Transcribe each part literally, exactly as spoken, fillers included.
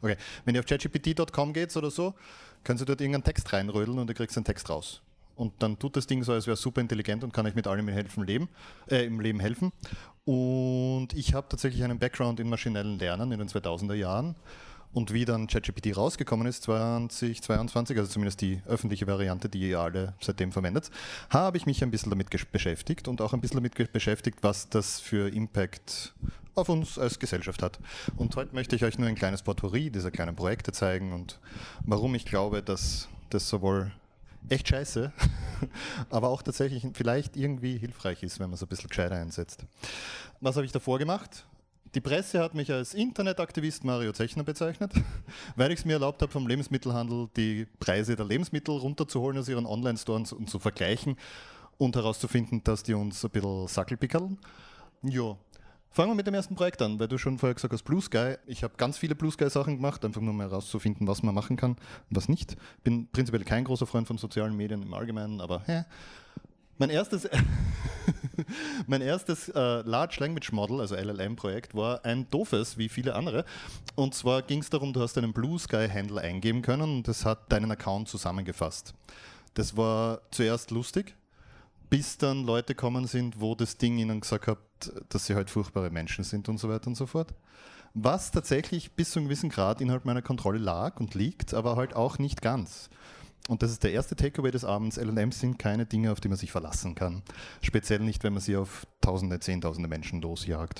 Okay. Wenn ihr auf ChatGPT Punkt com geht oder so, können Sie dort irgendeinen Text reinrödeln und ihr kriegt einen Text raus. Und dann tut das Ding so, als wäre super intelligent und kann euch mit allem im, helfen, Leben, äh, im Leben helfen. Und ich habe tatsächlich einen Background in maschinellen Lernen in den zweitausender Jahren. Und wie dann ChatGPT rausgekommen ist, zwanzig zweiundzwanzig, also zumindest die öffentliche Variante, die ihr alle seitdem verwendet, habe ich mich ein bisschen damit beschäftigt und auch ein bisschen damit beschäftigt, was das für Impact auf uns als Gesellschaft hat. Und heute möchte ich euch nur ein kleines Potpourri dieser kleinen Projekte zeigen und warum ich glaube, dass das sowohl echt scheiße, aber auch tatsächlich vielleicht irgendwie hilfreich ist, wenn man es ein bisschen gescheiter einsetzt. Was habe ich davor gemacht? Die Presse hat mich als Internetaktivist Mario Zechner bezeichnet, weil ich es mir erlaubt habe, vom Lebensmittelhandel die Preise der Lebensmittel runterzuholen aus ihren Online-Stores und zu vergleichen und herauszufinden, dass die uns ein bisschen Sackel pickeln. Jo. Fangen wir mit dem ersten Projekt an, weil du schon vorher gesagt hast, Blue Sky. Ich habe ganz viele Blue Sky-Sachen gemacht, einfach nur mal herauszufinden, was man machen kann und was nicht. Bin prinzipiell kein großer Freund von sozialen Medien im Allgemeinen, aber hä. Mein erstes, mein erstes äh, Large Language Model, also L L M-Projekt, war ein doofes, wie viele andere. Und zwar ging es darum, du hast einen Blue Sky-Handle eingeben können und das hat deinen Account zusammengefasst. Das war zuerst lustig, bis dann Leute gekommen sind, wo das Ding ihnen gesagt hat, dass sie halt furchtbare Menschen sind und so weiter und so fort. Was tatsächlich bis zu einem gewissen Grad innerhalb meiner Kontrolle lag und liegt, aber halt auch nicht ganz. Und das ist der erste Takeaway des Abends. L L Ms sind keine Dinge, auf die man sich verlassen kann. Speziell nicht, wenn man sie auf Tausende, Zehntausende Menschen losjagt.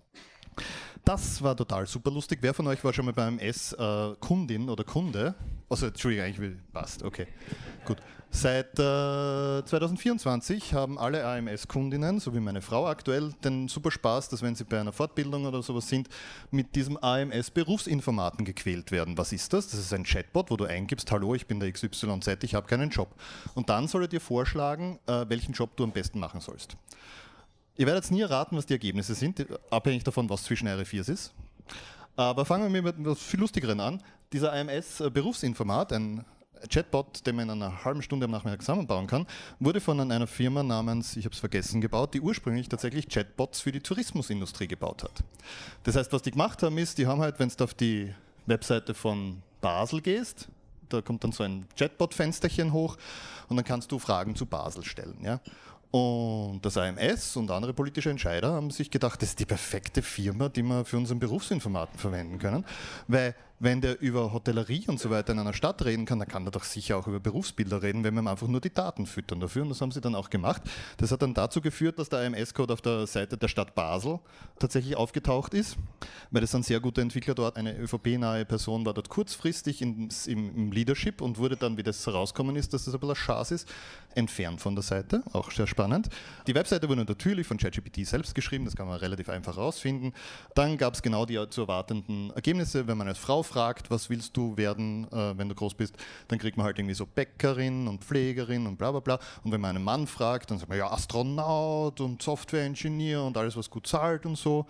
Das war total super lustig. Wer von euch war schon mal beim S äh, Kundin oder Kunde? Also, Entschuldigung, eigentlich will, passt, okay. Gut. Seit äh, zweitausendvierundzwanzig haben alle A M S-Kundinnen, so wie meine Frau aktuell, den super Spaß, dass wenn sie bei einer Fortbildung oder sowas sind, mit diesem A M S-Berufsinformaten gequält werden. Was ist das? Das ist ein Chatbot, wo du eingibst, hallo, ich bin der X Y Z, ich habe keinen Job. Und dann soll er dir vorschlagen, äh, welchen Job du am besten machen sollst. Ihr werdet nie erraten, was die Ergebnisse sind, abhängig davon, was zwischen R F vier ist. Aber fangen wir mit etwas viel Lustigeren an. Dieser A M S-Berufsinformat, ein Chatbot, den man in einer halben Stunde am Nachmittag zusammenbauen kann, wurde von einer Firma namens, ich habe es vergessen, gebaut, die ursprünglich tatsächlich Chatbots für die Tourismusindustrie gebaut hat. Das heißt, was die gemacht haben, ist, die haben halt, wenn du auf die Webseite von Basel gehst, da kommt dann so ein Chatbot-Fensterchen hoch und dann kannst du Fragen zu Basel stellen. Ja? Und das A M S und andere politische Entscheider haben sich gedacht, das ist die perfekte Firma, die wir für unseren Berufsinformaten verwenden können, weil wenn der über Hotellerie und so weiter in einer Stadt reden kann, dann kann er doch sicher auch über Berufsbilder reden, wenn wir ihm einfach nur die Daten füttern dafür. Und das haben sie dann auch gemacht. Das hat dann dazu geführt, dass der A M S-Code auf der Seite der Stadt Basel tatsächlich aufgetaucht ist, weil das ein sehr guter Entwickler dort, eine ÖVP-nahe Person war dort kurzfristig in, im, im Leadership und wurde dann, wie das herausgekommen ist, dass das ein bisschen Schaß ist, entfernt von der Seite. Auch sehr spannend. Die Webseite wurde natürlich von ChatGPT selbst geschrieben, das kann man relativ einfach herausfinden. Dann gab es genau die zu erwartenden Ergebnisse, wenn man als Frau fragt, was willst du werden, äh, wenn du groß bist, dann kriegt man halt irgendwie so Bäckerin und Pflegerin und bla bla bla. Und wenn man einen Mann fragt, dann sagt man ja Astronaut und Software-Ingenieur und alles, was gut zahlt und so.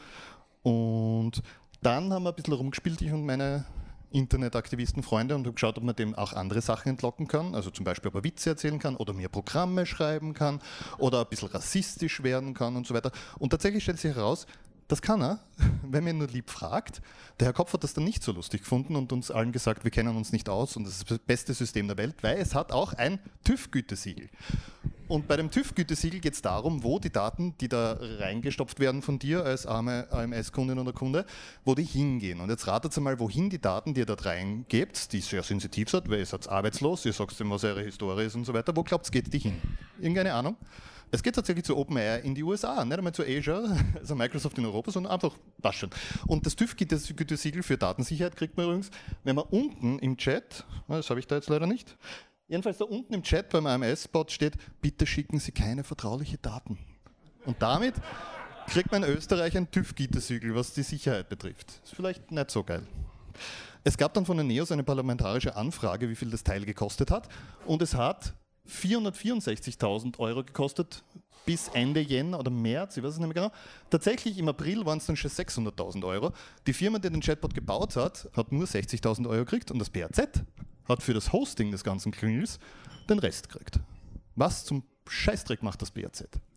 Und dann haben wir ein bisschen rumgespielt, ich und meine Internetaktivisten-Freunde, und haben geschaut, ob man dem auch andere Sachen entlocken kann, also zum Beispiel, ob er Witze erzählen kann oder mir Programme schreiben kann oder ein bisschen rassistisch werden kann und so weiter. Und tatsächlich stellt sich heraus, das kann er, wenn man ihn nur lieb fragt. Der Herr Kopf hat das dann nicht so lustig gefunden und uns allen gesagt, wir kennen uns nicht aus und das ist das beste System der Welt, weil es hat auch ein TÜV-Gütesiegel. Und bei dem TÜV-Gütesiegel geht es darum, wo die Daten, die da reingestopft werden von dir als arme A M S-Kundin oder Kunde, wo die hingehen. Und jetzt ratet mal, wohin die Daten, die ihr dort reingebt, die sehr sensitiv sind, weil ihr seid arbeitslos, ihr sagt ihm, was eure Historie ist und so weiter, wo glaubt ihr, geht die hin? Irgendeine Ahnung? Es geht tatsächlich zu OpenAI in die U S A, nicht einmal zu Azure, also Microsoft in Europa, sondern einfach, was schon. Und das TÜV-Gütesiegel für Datensicherheit kriegt man übrigens, wenn man unten im Chat, das habe ich da jetzt leider nicht, jedenfalls da unten im Chat beim A M S-Bot steht, bitte schicken Sie keine vertraulichen Daten. Und damit kriegt man in Österreich ein TÜV-Gütesiegel, was die Sicherheit betrifft. Ist vielleicht nicht so geil. Es gab dann von den Neos eine parlamentarische Anfrage, wie viel das Teil gekostet hat, und es hat vierhundertvierundsechzigtausend Euro gekostet bis Ende Jänner oder März, ich weiß es nicht mehr genau. Tatsächlich im April waren es dann schon sechshunderttausend Euro. Die Firma, die den Chatbot gebaut hat, hat nur sechzigtausend Euro gekriegt und das B A Z hat für das Hosting des ganzen Klingels den Rest gekriegt. Was zum Scheißdreck macht das B A Z?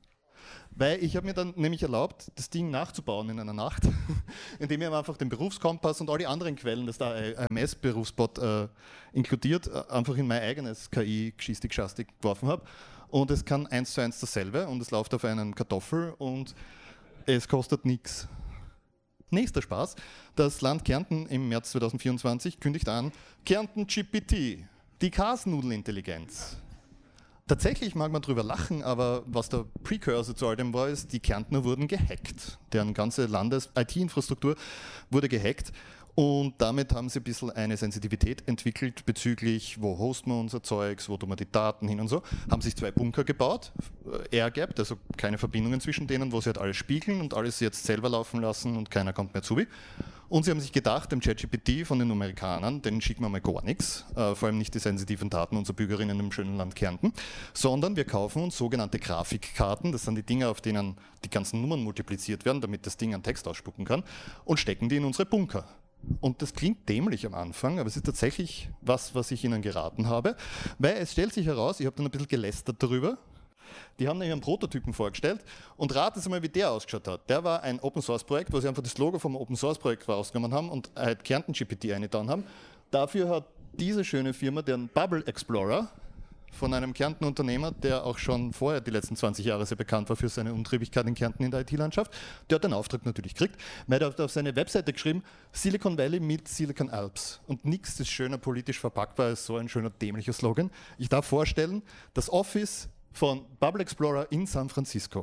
Weil ich habe mir dann nämlich erlaubt, das Ding nachzubauen in einer Nacht, indem ich einfach den Berufskompass und all die anderen Quellen, das da I M S-Berufsbot äh, inkludiert, äh, einfach in mein eigenes K I-Geschisti-Geschastik geworfen habe. Und es kann eins zu eins dasselbe und es läuft auf einen Kartoffel und es kostet nichts. Nächster Spaß. Das Land Kärnten im März zweitausendvierundzwanzig kündigt an, Kärnten G P T, die Kasnudelintelligenz. Tatsächlich mag man drüber lachen, aber was der Precursor zu all dem war, ist, die Kärntner wurden gehackt. Deren ganze Landes-I T-Infrastruktur wurde gehackt und damit haben sie ein bisschen eine Sensitivität entwickelt bezüglich, wo hosten wir unser Zeugs, wo tun wir die Daten hin und so. Haben sich zwei Bunker gebaut, air-gapped, also keine Verbindungen zwischen denen, wo sie halt alles spiegeln und alles jetzt selber laufen lassen und keiner kommt mehr zu. Und sie haben sich gedacht, dem ChatGPT von den Amerikanern, den schicken wir mal gar nichts, äh, vor allem nicht die sensitiven Daten unserer Bürgerinnen im schönen Land Kärnten, sondern wir kaufen uns sogenannte Grafikkarten, das sind die Dinge, auf denen die ganzen Nummern multipliziert werden, damit das Ding einen Text ausspucken kann, und stecken die in unsere Bunker. Und das klingt dämlich am Anfang, aber es ist tatsächlich was, was ich Ihnen geraten habe, weil es stellt sich heraus, ich habe dann ein bisschen gelästert darüber. Die haben nämlich einen Prototypen vorgestellt und ratet mal, wie der ausgeschaut hat. Der war ein Open-Source-Projekt, wo sie einfach das Logo vom Open-Source-Projekt rausgenommen haben und halt Kärnten G P T eingetan haben. Dafür hat diese schöne Firma, deren Bubble Explorer, von einem Kärnten Unternehmer, der auch schon vorher die letzten zwanzig Jahre sehr bekannt war für seine Untriebigkeit in Kärnten in der I T-Landschaft, der hat den Auftrag natürlich gekriegt, weil er hat auf seine Webseite geschrieben, Silicon Valley mit Silicon Alps. Und nichts ist schöner politisch verpackbar als so ein schöner dämlicher Slogan. Ich darf vorstellen, das Office von Bubble Explorer in San Francisco.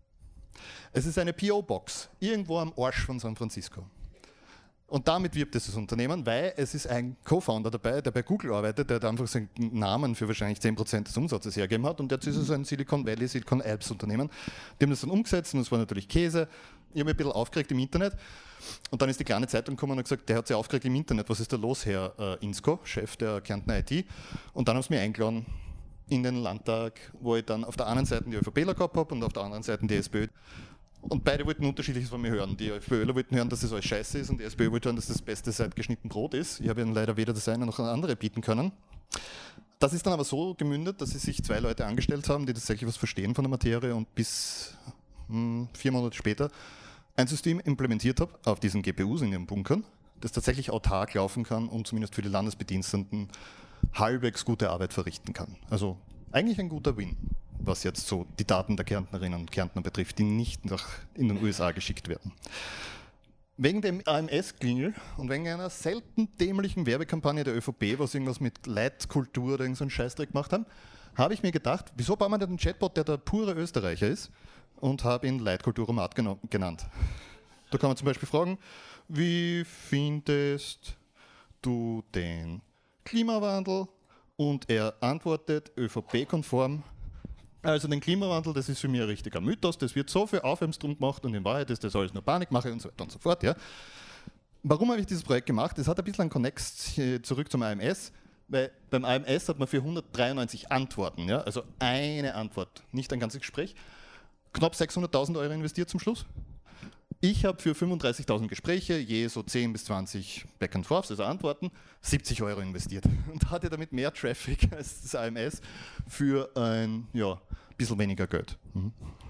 Es ist eine P O-Box, irgendwo am Arsch von San Francisco. Und damit wirbt dieses Unternehmen, weil es ist ein Co-Founder dabei, der bei Google arbeitet, der hat einfach seinen Namen für wahrscheinlich zehn Prozent des Umsatzes hergegeben hat und jetzt ist es ein Silicon Valley, Silicon Alps Unternehmen. Die haben das dann umgesetzt und das war natürlich Käse. Ich habe mich ein bisschen aufgeregt im Internet und dann ist die kleine Zeitung gekommen und hat gesagt, der hat sich aufgeregt im Internet, was ist da los, Herr äh, Insko, Chef der Kärntner I T. Und dann haben sie mich eingeladen in den Landtag, wo ich dann auf der einen Seite die ÖVPler gehabt habe und auf der anderen Seite die SPÖ. Und beide wollten Unterschiedliches von mir hören. Die FPÖler wollten hören, dass das alles scheiße ist und die SPÖ wollte hören, dass das Beste seit geschnitten Brot ist. Ich habe ihnen leider weder das eine noch das andere bieten können. Das ist dann aber so gemündet, dass sie sich zwei Leute angestellt haben, die tatsächlich was verstehen von der Materie und bis mh, vier Monate später ein System implementiert habe auf diesen G P Us in ihren Bunkern, das tatsächlich autark laufen kann und zumindest für die Landesbediensteten halbwegs gute Arbeit verrichten kann. Also eigentlich ein guter Win, was jetzt so die Daten der Kärntnerinnen und Kärntner betrifft, die nicht nach in den U S A geschickt werden. Wegen dem A M S-Klingel und wegen einer selten dämlichen Werbekampagne der ÖVP, was irgendwas mit Leitkultur oder irgendeinen Scheißdreck gemacht haben, habe ich mir gedacht, wieso bauen wir denn einen Chatbot, der der pure Österreicher ist, und habe ihn Leitkulturomat genannt. Da kann man zum Beispiel fragen, wie findest du den Klimawandel? Und er antwortet ÖVP-konform, also den Klimawandel, das ist für mich ein richtiger Mythos, das wird so viel Aufwärms drum gemacht und in Wahrheit ist das alles nur Panikmache und so weiter und so fort. Ja. Warum habe ich dieses Projekt gemacht? Es hat ein bisschen einen Konnex zurück zum A M S, weil beim A M S hat man für hundertdreiundneunzig Antworten, ja, also eine Antwort, nicht ein ganzes Gespräch, knapp sechshunderttausend Euro investiert zum Schluss. Ich habe für fünfunddreißigtausend Gespräche, je so zehn bis zwanzig Back and Forths, also Antworten, siebzig Euro investiert und hatte damit mehr Traffic als das A M S für ein ja, bisschen weniger Geld. Mhm.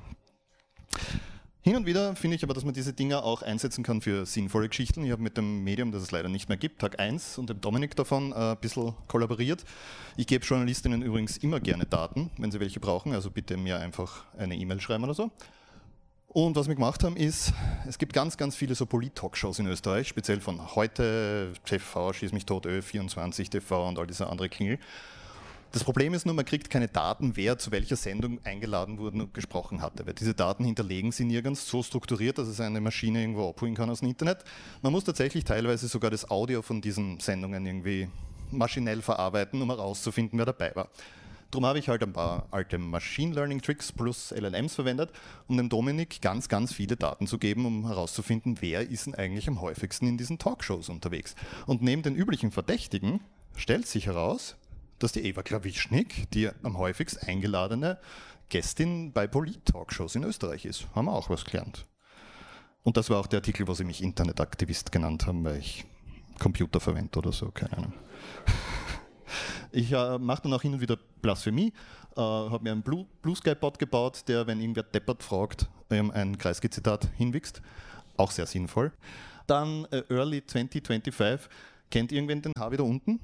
Hin und wieder finde ich aber, dass man diese Dinger auch einsetzen kann für sinnvolle Geschichten. Ich habe mit dem Medium, das es leider nicht mehr gibt, Tag eins und dem Dominik davon äh, ein bisschen kollaboriert. Ich gebe Journalistinnen übrigens immer gerne Daten, wenn sie welche brauchen, also bitte mir einfach eine E-Mail schreiben oder so. Und was wir gemacht haben ist, es gibt ganz, ganz viele so Polit-Talkshows in Österreich, speziell von heute, T V, Schieß mich tot, Ö vierundzwanzig T V und all diese andere Klingel. Das Problem ist nur, man kriegt keine Daten, wer zu welcher Sendung eingeladen wurde und gesprochen hatte, weil diese Daten hinterlegen sie nirgends so strukturiert, dass es eine Maschine irgendwo abholen kann aus dem Internet. Man muss tatsächlich teilweise sogar das Audio von diesen Sendungen irgendwie maschinell verarbeiten, um herauszufinden, wer dabei war. Darum habe ich halt ein paar alte Machine Learning Tricks plus L L Ms verwendet, um dem Dominik ganz, ganz viele Daten zu geben, um herauszufinden, wer ist denn eigentlich am häufigsten in diesen Talkshows unterwegs. Und neben den üblichen Verdächtigen stellt sich heraus, dass die Eva Klawischnik die am häufigst eingeladene Gästin bei Polit-Talkshows in Österreich ist. Haben wir auch was gelernt. Und das war auch der Artikel, wo sie mich Internetaktivist genannt haben, weil ich Computer verwende oder so, keine Ahnung. Ich äh, mache dann auch hin und wieder Blasphemie, äh, habe mir einen Blue, Blue Sky Bot gebaut, der, wenn irgendwer deppert fragt, ähm, ein Kreisky-Zitat hinwichst. Auch sehr sinnvoll. Dann äh, Early zwanzig fünfundzwanzig. Kennt irgendwen den H wieder unten?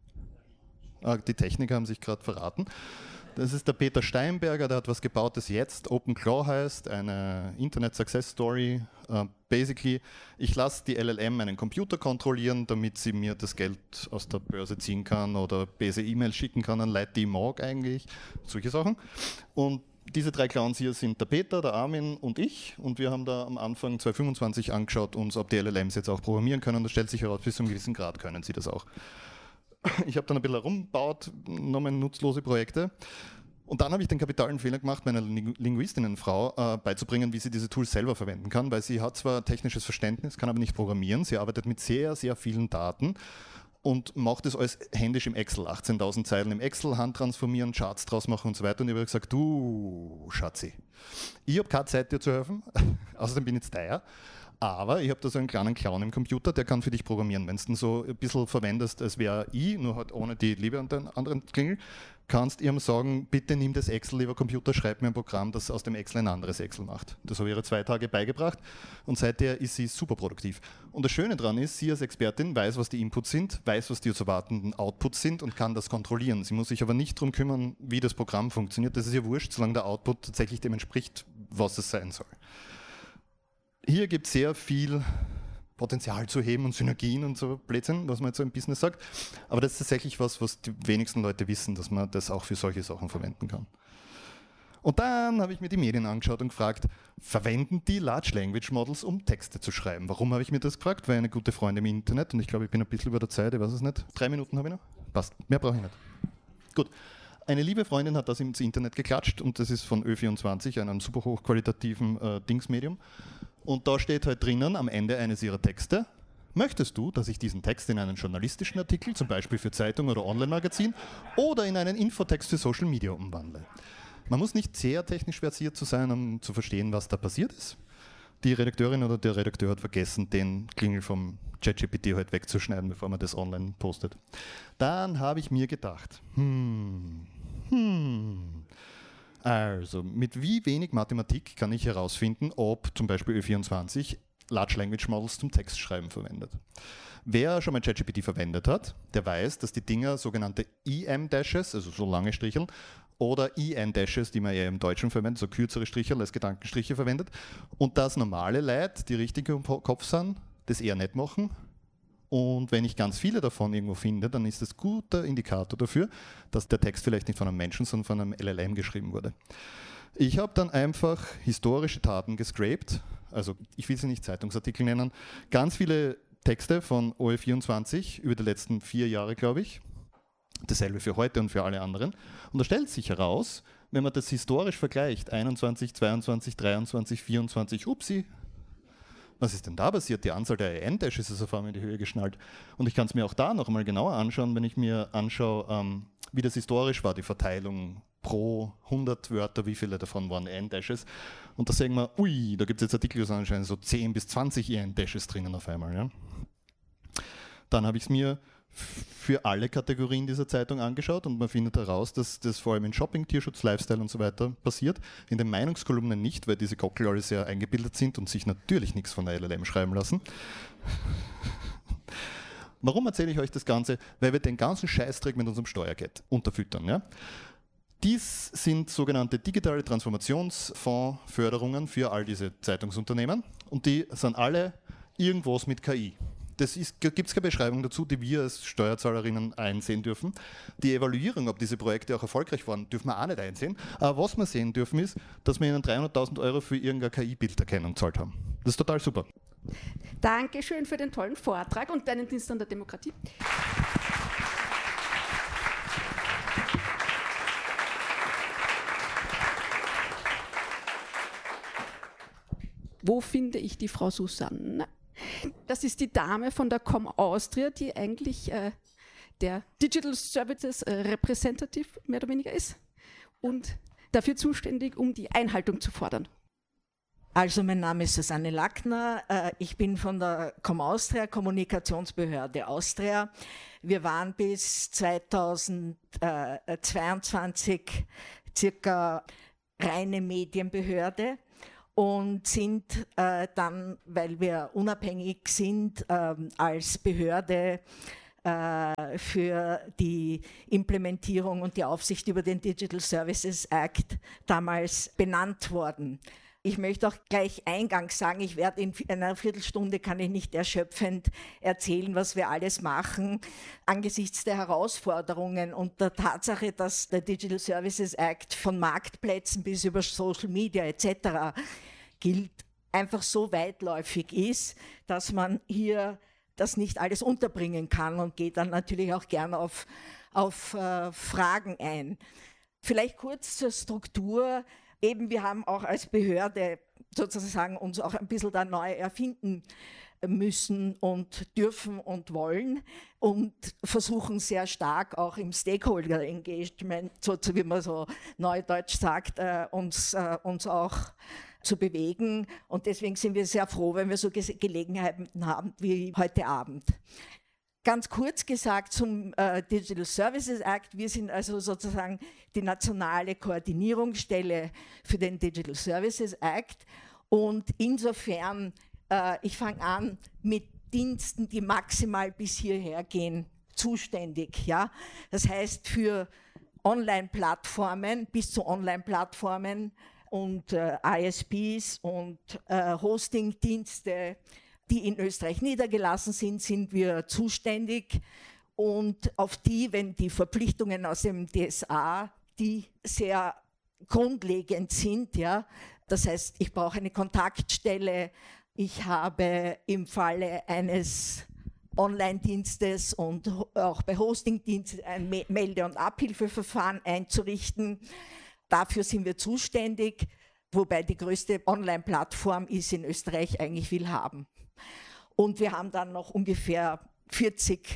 Ah, die Techniker haben sich gerade verraten. Das ist der Peter Steinberger, der hat was gebaut, das jetzt OpenClaw heißt, eine Internet Success Story. Uh, basically, ich lasse die L L M meinen Computer kontrollieren, damit sie mir das Geld aus der Börse ziehen kann oder böse E-Mails schicken kann an Leute, die ich mag eigentlich, solche Sachen. Und diese drei Clowns hier sind der Peter, der Armin und ich, und wir haben da am Anfang zwanzig fünfundzwanzig angeschaut, uns, ob die L L Ms jetzt auch programmieren können, und das stellt sich heraus, bis zu einem gewissen Grad können sie das auch. Ich habe dann ein bisschen herumgebaut, nochmal nutzlose Projekte. Und dann habe ich den kapitalen Fehler gemacht, meiner Linguistinnenfrau äh, beizubringen, wie sie diese Tools selber verwenden kann, weil sie hat zwar technisches Verständnis, kann aber nicht programmieren. Sie arbeitet mit sehr, sehr vielen Daten und macht das alles händisch im Excel. achtzehntausend Zeilen im Excel, Hand transformieren, Charts draus machen und so weiter. Und ich habe gesagt, du Schatzi, ich habe keine Zeit, dir zu helfen, außerdem bin ich jetzt teuer. Aber ich habe da so einen kleinen Clown im Computer, der kann für dich programmieren. Wenn du ihn so ein bisschen verwendest, als wäre ich, nur halt ohne die Liebe an den anderen Klingel, kannst ihm sagen, bitte nimm das Excel, lieber Computer, schreib mir ein Programm, das aus dem Excel ein anderes Excel macht. Das habe ich ihr zwei Tage beigebracht und seither ist sie super produktiv. Und das Schöne daran ist, sie als Expertin weiß, was die Inputs sind, weiß, was die zu erwartenden Outputs sind und kann das kontrollieren. Sie muss sich aber nicht darum kümmern, wie das Programm funktioniert. Das ist ihr wurscht, solange der Output tatsächlich dem entspricht, was es sein soll. Hier gibt es sehr viel Potenzial zu heben und Synergien und so Blödsinn, was man jetzt so im Business sagt. Aber das ist tatsächlich was, was die wenigsten Leute wissen, dass man das auch für solche Sachen verwenden kann. Und dann habe ich mir die Medien angeschaut und gefragt, verwenden die Large Language Models, um Texte zu schreiben? Warum habe ich mir das gefragt? Weil eine gute Freundin im Internet, und ich glaube, ich bin ein bisschen über der Zeit, ich weiß es nicht, drei Minuten habe ich noch? Passt, mehr brauche ich nicht. Gut. Eine liebe Freundin hat das ins Internet geklatscht und das ist von Ö vierundzwanzig, einem super hochqualitativen äh, Dingsmedium. Und da steht halt drinnen am Ende eines ihrer Texte, möchtest du, dass ich diesen Text in einen journalistischen Artikel, zum Beispiel für Zeitung oder Online-Magazin, oder in einen Infotext für Social Media umwandle? Man muss nicht sehr technisch versiert zu sein, um zu verstehen, was da passiert ist. Die Redakteurin oder der Redakteur hat vergessen, den Klingel vom ChatGPT halt wegzuschneiden, bevor man das online postet. Dann habe ich mir gedacht, hm, hm, also mit wie wenig Mathematik kann ich herausfinden, ob zum Beispiel Ö vierundzwanzig Large Language Models zum Textschreiben verwendet. Wer schon mal ChatGPT verwendet hat, der weiß, dass die Dinger sogenannte E M-Dashes, also so lange Stricheln, oder E N-Dashes, die man eher im Deutschen verwendet, so kürzere Striche als Gedankenstriche verwendet. Und dass normale Leute, die richtig im Kopf sind, das eher nicht machen. Und wenn ich ganz viele davon irgendwo finde, dann ist das ein guter Indikator dafür, dass der Text vielleicht nicht von einem Menschen, sondern von einem L L M geschrieben wurde. Ich habe dann einfach historische Daten gescraped, also ich will sie nicht Zeitungsartikel nennen, ganz viele Texte von O E vierundzwanzig über die letzten vier Jahre, glaube ich. Dasselbe für heute und für alle anderen. Und da stellt sich heraus, wenn man das historisch vergleicht, einundzwanzig, zweiundzwanzig, dreiundzwanzig, vierundzwanzig, upsi, was ist denn da passiert? Die Anzahl der E N-Dashes ist auf einmal in die Höhe geschnallt. Und ich kann es mir auch da noch einmal genauer anschauen, wenn ich mir anschaue, ähm, wie das historisch war, die Verteilung pro hundert Wörter, wie viele davon waren E N-Dashes. Und da sehen wir, ui, da gibt es jetzt Artikel, die sind anscheinend so zehn bis zwanzig E N-Dashes drinnen auf einmal. Ja. Dann habe ich es mir für alle Kategorien dieser Zeitung angeschaut und man findet heraus, dass das vor allem in Shopping, Tierschutz, Lifestyle und so weiter passiert. In den Meinungskolumnen nicht, weil diese Gockel alle sehr eingebildet sind und sich natürlich nichts von der L L M schreiben lassen. Warum erzähle ich euch das Ganze? Weil wir den ganzen Scheißdreck mit unserem Steuergeld unterfüttern. Ja? Dies sind sogenannte digitale Transformationsfondsförderungen für all diese Zeitungsunternehmen und die sind alle irgendwas mit K I. Das gibt es keine Beschreibung dazu, die wir als Steuerzahlerinnen einsehen dürfen. Die Evaluierung, ob diese Projekte auch erfolgreich waren, dürfen wir auch nicht einsehen. Aber was wir sehen dürfen, ist, dass wir ihnen dreihunderttausend Euro für irgendeine K I-Bilderkennung gezahlt haben. Das ist total super. Dankeschön für den tollen Vortrag und deinen Dienst an der Demokratie. Wo finde ich die Frau Susanne? Das ist die Dame von der Com Austria, die eigentlich äh, der Digital Services äh, Representative mehr oder weniger ist und dafür zuständig, um die Einhaltung zu fordern. Also mein Name ist Susanne Lackner, ich bin von der Comaustria, Kommunikationsbehörde Austria. Wir waren bis zweitausendzweiundzwanzig circa reine Medienbehörde und sind äh, dann, weil wir unabhängig sind, äh, als Behörde äh, für die Implementierung und die Aufsicht über den Digital Services Act damals benannt worden. Ich möchte auch gleich eingangs sagen, ich werde in einer Viertelstunde, kann ich nicht erschöpfend erzählen, was wir alles machen. Angesichts der Herausforderungen und der Tatsache, dass der Digital Services Act von Marktplätzen bis über Social Media et cetera gilt, einfach so weitläufig ist, dass man hier das nicht alles unterbringen kann und geht dann natürlich auch gern auf, auf äh, Fragen ein. Vielleicht kurz zur Struktur. Eben, wir haben auch als Behörde sozusagen uns auch ein bisschen da neu erfinden müssen und dürfen und wollen und versuchen sehr stark auch im Stakeholder-Engagement, so wie man so neudeutsch sagt, äh, uns, äh, uns auch zu bewegen. Und deswegen sind wir sehr froh, wenn wir so Ge- Gelegenheiten haben wie heute Abend. Ganz kurz gesagt zum äh, Digital Services Act. Wir sind also sozusagen die nationale Koordinierungsstelle für den Digital Services Act. Und insofern, äh, ich fange an mit Diensten, die maximal bis hierher gehen, zuständig. Ja? Das heißt für Online-Plattformen, bis zu Online-Plattformen und äh, I S Ps und äh, Hosting-Dienste, die in Österreich niedergelassen sind, sind wir zuständig und auf die, wenn die Verpflichtungen aus dem D S A, die sehr grundlegend sind, ja, das heißt, ich brauche eine Kontaktstelle, ich habe im Falle eines Online-Dienstes und auch bei Hosting-Diensten ein Melde- und Abhilfeverfahren einzurichten. Dafür sind wir zuständig, wobei die größte Online-Plattform ist in Österreich eigentlich Willhaben. Und wir haben dann noch ungefähr vierzig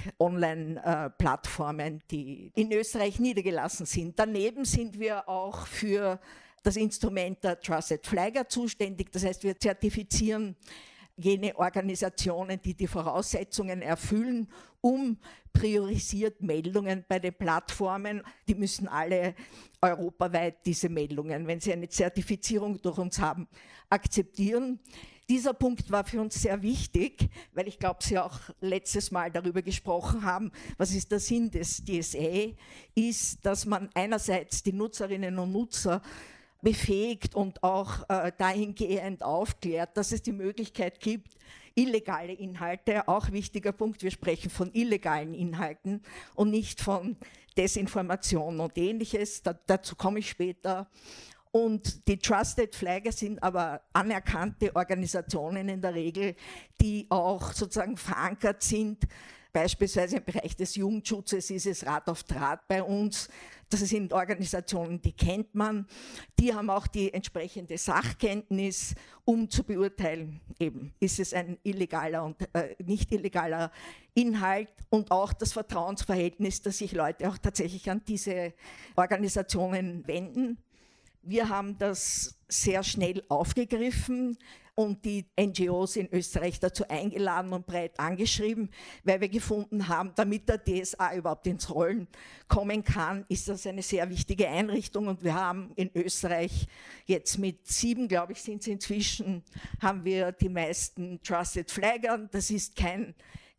Online-Plattformen, die in Österreich niedergelassen sind. Daneben sind wir auch für das Instrument der Trusted Flagger zuständig. Das heißt, wir zertifizieren jene Organisationen, die die Voraussetzungen erfüllen, um priorisiert Meldungen bei den Plattformen. Die müssen alle europaweit diese Meldungen, wenn sie eine Zertifizierung durch uns haben, akzeptieren. Dieser Punkt war für uns sehr wichtig, weil ich glaube, Sie auch letztes Mal darüber gesprochen haben, was ist der Sinn des D S A, ist, dass man einerseits die Nutzerinnen und Nutzer befähigt und auch äh, dahingehend aufklärt, dass es die Möglichkeit gibt, illegale Inhalte, auch wichtiger Punkt, wir sprechen von illegalen Inhalten und nicht von Desinformation und Ähnliches, da, dazu komme ich später. Und die Trusted Flagger sind aber anerkannte Organisationen in der Regel, die auch sozusagen verankert sind. Beispielsweise im Bereich des Jugendschutzes ist es Rat auf Draht bei uns. Das sind Organisationen, die kennt man. Die haben auch die entsprechende Sachkenntnis, um zu beurteilen, eben ist es ein illegaler und äh, nicht illegaler Inhalt und auch das Vertrauensverhältnis, dass sich Leute auch tatsächlich an diese Organisationen wenden. Wir haben das sehr schnell aufgegriffen und die N G Os in Österreich dazu eingeladen und breit angeschrieben, weil wir gefunden haben, damit der D S A überhaupt ins Rollen kommen kann, ist das eine sehr wichtige Einrichtung und wir haben in Österreich jetzt mit sieben, glaube ich, sind es inzwischen, haben wir die meisten Trusted Flaggern. Das ist kein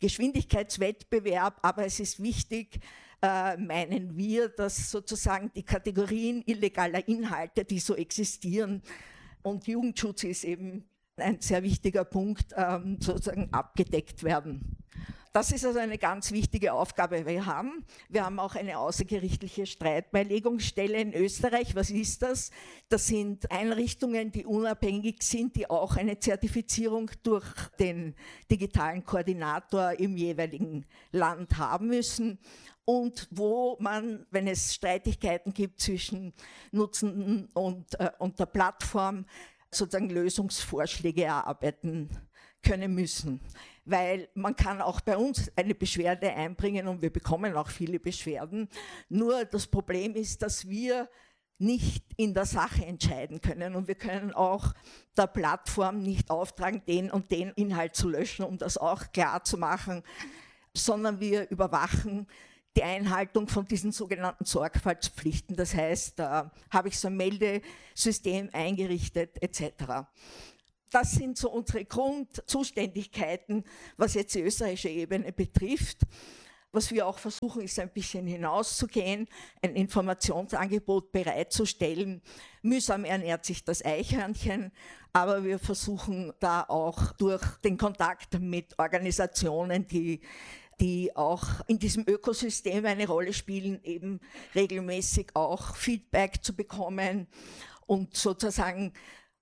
Geschwindigkeitswettbewerb, aber es ist wichtig, Äh, meinen wir, dass sozusagen die Kategorien illegaler Inhalte, die so existieren, und Jugendschutz ist eben ein sehr wichtiger Punkt, ähm, sozusagen abgedeckt werden. Das ist also eine ganz wichtige Aufgabe, die wir haben. Wir haben auch eine außergerichtliche Streitbeilegungsstelle in Österreich. Was ist das? Das sind Einrichtungen, die unabhängig sind, die auch eine Zertifizierung durch den digitalen Koordinator im jeweiligen Land haben müssen. Und wo man, wenn es Streitigkeiten gibt zwischen Nutzenden und, äh, und der Plattform, sozusagen Lösungsvorschläge erarbeiten können müssen. Weil man kann auch bei uns eine Beschwerde einbringen und wir bekommen auch viele Beschwerden. Nur das Problem ist, dass wir nicht in der Sache entscheiden können. Und wir können auch der Plattform nicht auftragen, den und den Inhalt zu löschen, um das auch klar zu machen, sondern wir überwachen die Einhaltung von diesen sogenannten Sorgfaltspflichten. Das heißt, da habe ich so ein Meldesystem eingerichtet et cetera. Das sind so unsere Grundzuständigkeiten, was jetzt die österreichische Ebene betrifft. Was wir auch versuchen, ist ein bisschen hinauszugehen, ein Informationsangebot bereitzustellen. Mühsam ernährt sich das Eichhörnchen, aber wir versuchen da auch durch den Kontakt mit Organisationen, die, die auch in diesem Ökosystem eine Rolle spielen, eben regelmäßig auch Feedback zu bekommen und sozusagen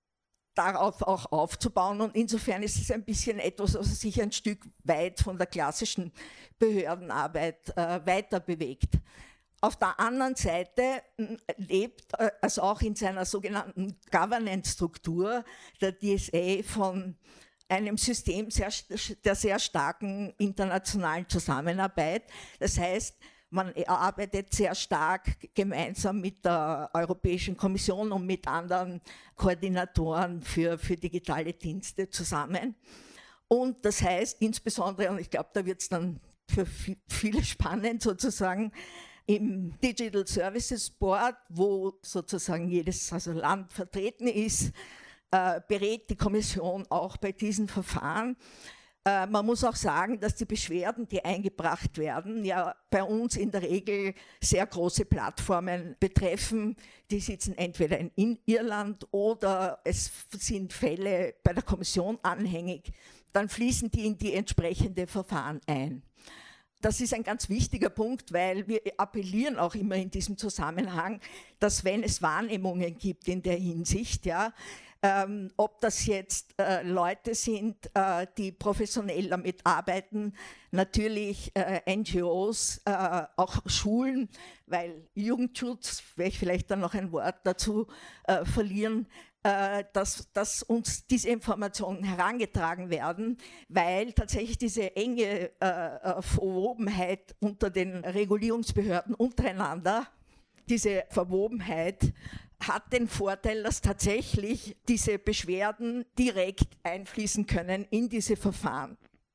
darauf auch aufzubauen. Und insofern ist es ein bisschen etwas, was sich ein Stück weit von der klassischen Behördenarbeit äh, weiter bewegt. Auf der anderen Seite lebt, äh, also auch in seiner sogenannten Governance-Struktur, der D S A von einem System sehr, der sehr starken internationalen Zusammenarbeit. Das heißt, man arbeitet sehr stark gemeinsam mit der Europäischen Kommission und mit anderen Koordinatoren für, für digitale Dienste zusammen. Und das heißt insbesondere, und ich glaube, da wird es dann für viele spannend sozusagen, im Digital Services Board, wo sozusagen jedes also Land vertreten ist, äh, berät die Kommission auch bei diesen Verfahren. Äh, man muss auch sagen, dass die Beschwerden, die eingebracht werden, ja bei uns in der Regel sehr große Plattformen betreffen. Die sitzen entweder in Irland oder es sind Fälle bei der Kommission anhängig. Dann fließen die in die entsprechende Verfahren ein. Das ist ein ganz wichtiger Punkt, weil wir appellieren auch immer in diesem Zusammenhang, dass wenn es Wahrnehmungen gibt in der Hinsicht, ja, Ähm, ob das jetzt äh, Leute sind, äh, die professionell damit arbeiten, natürlich äh, N G Os, äh, auch Schulen, weil Jugendschutz, werde ich vielleicht dann noch ein Wort dazu äh, verlieren, äh, dass, dass uns diese Informationen herangetragen werden, weil tatsächlich diese enge äh, Verwobenheit unter den Regulierungsbehörden untereinander, diese Verwobenheit hat den Vorteil, dass tatsächlich diese Beschwerden direkt einfließen können in diese Verfahren.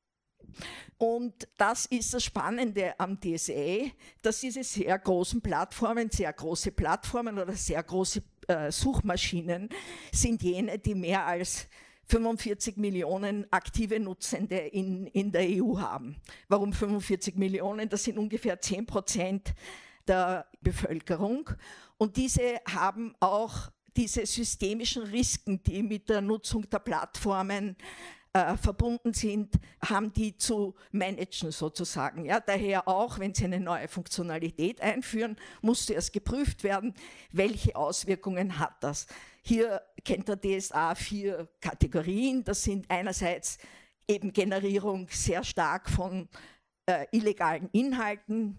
Und das ist das Spannende am D S A, dass diese sehr großen Plattformen, sehr große Plattformen oder sehr große äh, Suchmaschinen sind jene, die mehr als fünfundvierzig Millionen aktive Nutzende in, in der E U haben. Warum fünfundvierzig Millionen? Das sind ungefähr zehn Prozent der Bevölkerung. Und diese haben auch diese systemischen Risiken, die mit der Nutzung der Plattformen äh, verbunden sind, haben die zu managen sozusagen. Ja, daher auch, wenn sie eine neue Funktionalität einführen, muss zuerst geprüft werden, welche Auswirkungen hat das. Hier kennt der D S A vier Kategorien. Das sind einerseits eben Generierung sehr stark von äh, illegalen Inhalten.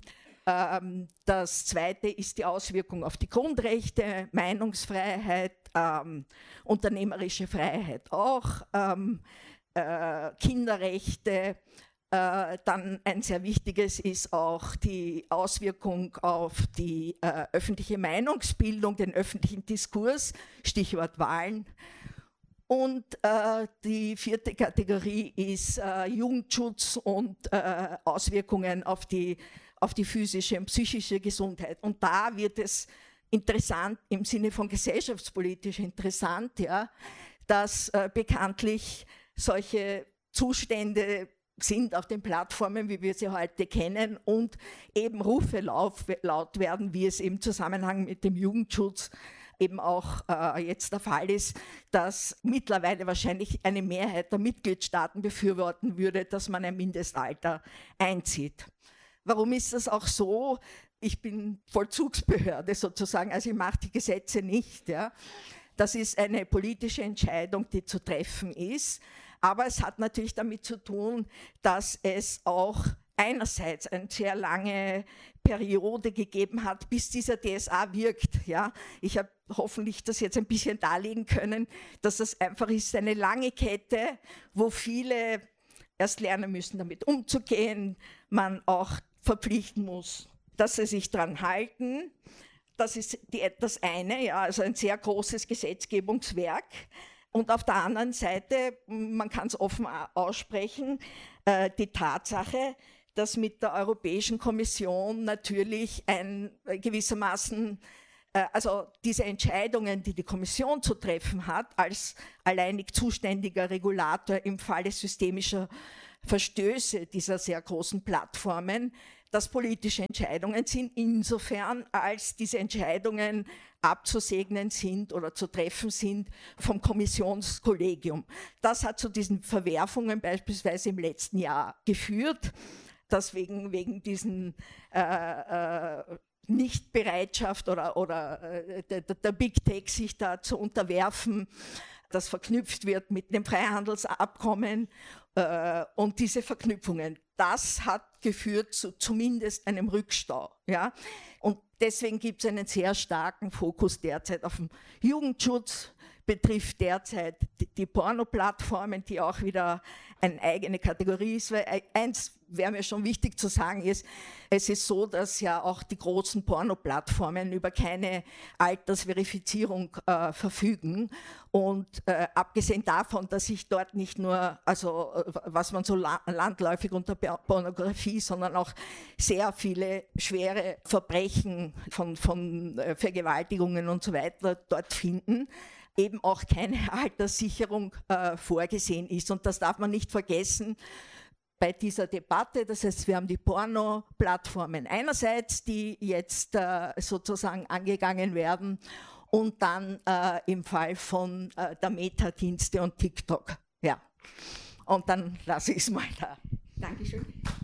Das zweite ist die Auswirkung auf die Grundrechte, Meinungsfreiheit, ähm, unternehmerische Freiheit auch, ähm, äh, Kinderrechte. Äh, dann ein sehr wichtiges ist auch die Auswirkung auf die äh, öffentliche Meinungsbildung, den öffentlichen Diskurs, Stichwort Wahlen. Und äh, die vierte Kategorie ist äh, Jugendschutz und äh, Auswirkungen auf die auf die physische und psychische Gesundheit. Und da wird es interessant, im Sinne von gesellschaftspolitisch interessant, ja, dass äh, bekanntlich solche Zustände sind auf den Plattformen, wie wir sie heute kennen, und eben Rufe laut, laut werden, wie es im Zusammenhang mit dem Jugendschutz eben auch äh, jetzt der Fall ist, dass mittlerweile wahrscheinlich eine Mehrheit der Mitgliedstaaten befürworten würde, dass man ein Mindestalter einzieht. Warum ist das auch so? Ich bin Vollzugsbehörde sozusagen, also ich mache die Gesetze nicht. Ja. Das ist eine politische Entscheidung, die zu treffen ist. Aber es hat natürlich damit zu tun, dass es auch einerseits eine sehr lange Periode gegeben hat, bis dieser D S A wirkt. Ja. Ich habe hoffentlich das jetzt ein bisschen darlegen können, dass das einfach ist eine lange Kette, wo viele erst lernen müssen, damit umzugehen, man auch verpflichten muss, dass sie sich daran halten, das ist die, das eine, ja, also ein sehr großes Gesetzgebungswerk. Und auf der anderen Seite, man kann es offen aussprechen, äh, die Tatsache, dass mit der Europäischen Kommission natürlich ein äh, gewissermaßen, äh, also diese Entscheidungen, die die Kommission zu treffen hat, als alleinig zuständiger Regulator im Falle systemischer Verstöße dieser sehr großen Plattformen, dass politische Entscheidungen sind, insofern als diese Entscheidungen abzusegnen sind oder zu treffen sind vom Kommissionskollegium. Das hat zu diesen Verwerfungen beispielsweise im letzten Jahr geführt, dass wegen, wegen diesen äh, äh, Nichtbereitschaft oder, oder äh, der, der Big Tech sich da zu unterwerfen, das verknüpft wird mit dem Freihandelsabkommen äh, und diese Verknüpfungen. Das hat geführt zu zumindest einem Rückstau. Ja? Und deswegen gibt es einen sehr starken Fokus derzeit auf den Jugendschutz, betrifft derzeit die, die Porno-Plattformen, die auch wieder eine eigene Kategorie ist. Weil eins wäre mir schon wichtig zu sagen ist, es ist so, dass ja auch die großen Porno-Plattformen über keine Altersverifizierung äh, verfügen. Und äh, abgesehen davon, dass ich dort nicht nur, also äh, was man so la landläufig unter Pornografie, sondern auch sehr viele schwere Verbrechen von, von äh, Vergewaltigungen und so weiter dort finden, eben auch keine Alterssicherung äh, vorgesehen ist. Und das darf man nicht vergessen bei dieser Debatte. Das heißt, wir haben die Porno-Plattformen einerseits, die jetzt äh, sozusagen angegangen werden, und dann äh, im Fall von äh, der Meta-Dienste und TikTok. Ja. Und dann lasse ich es mal da. Dankeschön.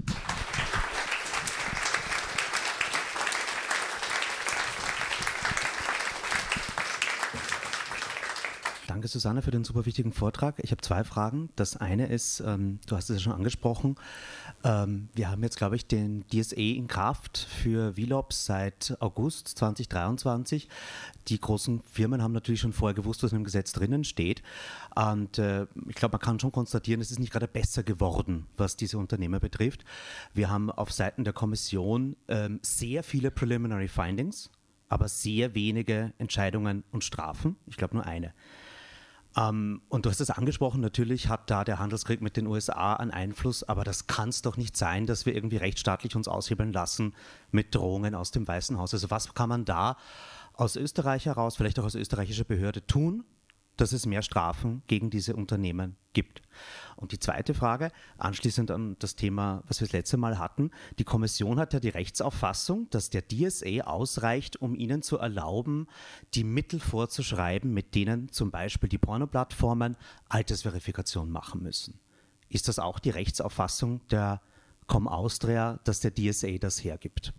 Danke, Susanne, für den super wichtigen Vortrag. Ich habe zwei Fragen. Das eine ist, ähm, du hast es ja schon angesprochen, ähm, wir haben jetzt, glaube ich, den D S A in Kraft für V L O Ps seit August zweitausenddreiundzwanzig. Die großen Firmen haben natürlich schon vorher gewusst, was in dem Gesetz drinnen steht. Und äh, ich glaube, man kann schon konstatieren, es ist nicht gerade besser geworden, was diese Unternehmer betrifft. Wir haben auf Seiten der Kommission ähm, sehr viele Preliminary Findings, aber sehr wenige Entscheidungen und Strafen. Ich glaube nur eine. Um, und du hast es angesprochen, natürlich hat da der Handelskrieg mit den U S A einen Einfluss, aber das kann es doch nicht sein, dass wir irgendwie rechtsstaatlich uns aushebeln lassen mit Drohungen aus dem Weißen Haus. Also was kann man da aus Österreich heraus, vielleicht auch aus österreichischer Behörde tun, dass es mehr Strafen gegen diese Unternehmen gibt? Und die zweite Frage, anschließend an das Thema, was wir das letzte Mal hatten, die Kommission hat ja die Rechtsauffassung, dass der D S A ausreicht, um ihnen zu erlauben, die Mittel vorzuschreiben, mit denen zum Beispiel die Pornoplattformen Altersverifikation machen müssen. Ist das auch die Rechtsauffassung der Com Austria, dass der D S A das hergibt?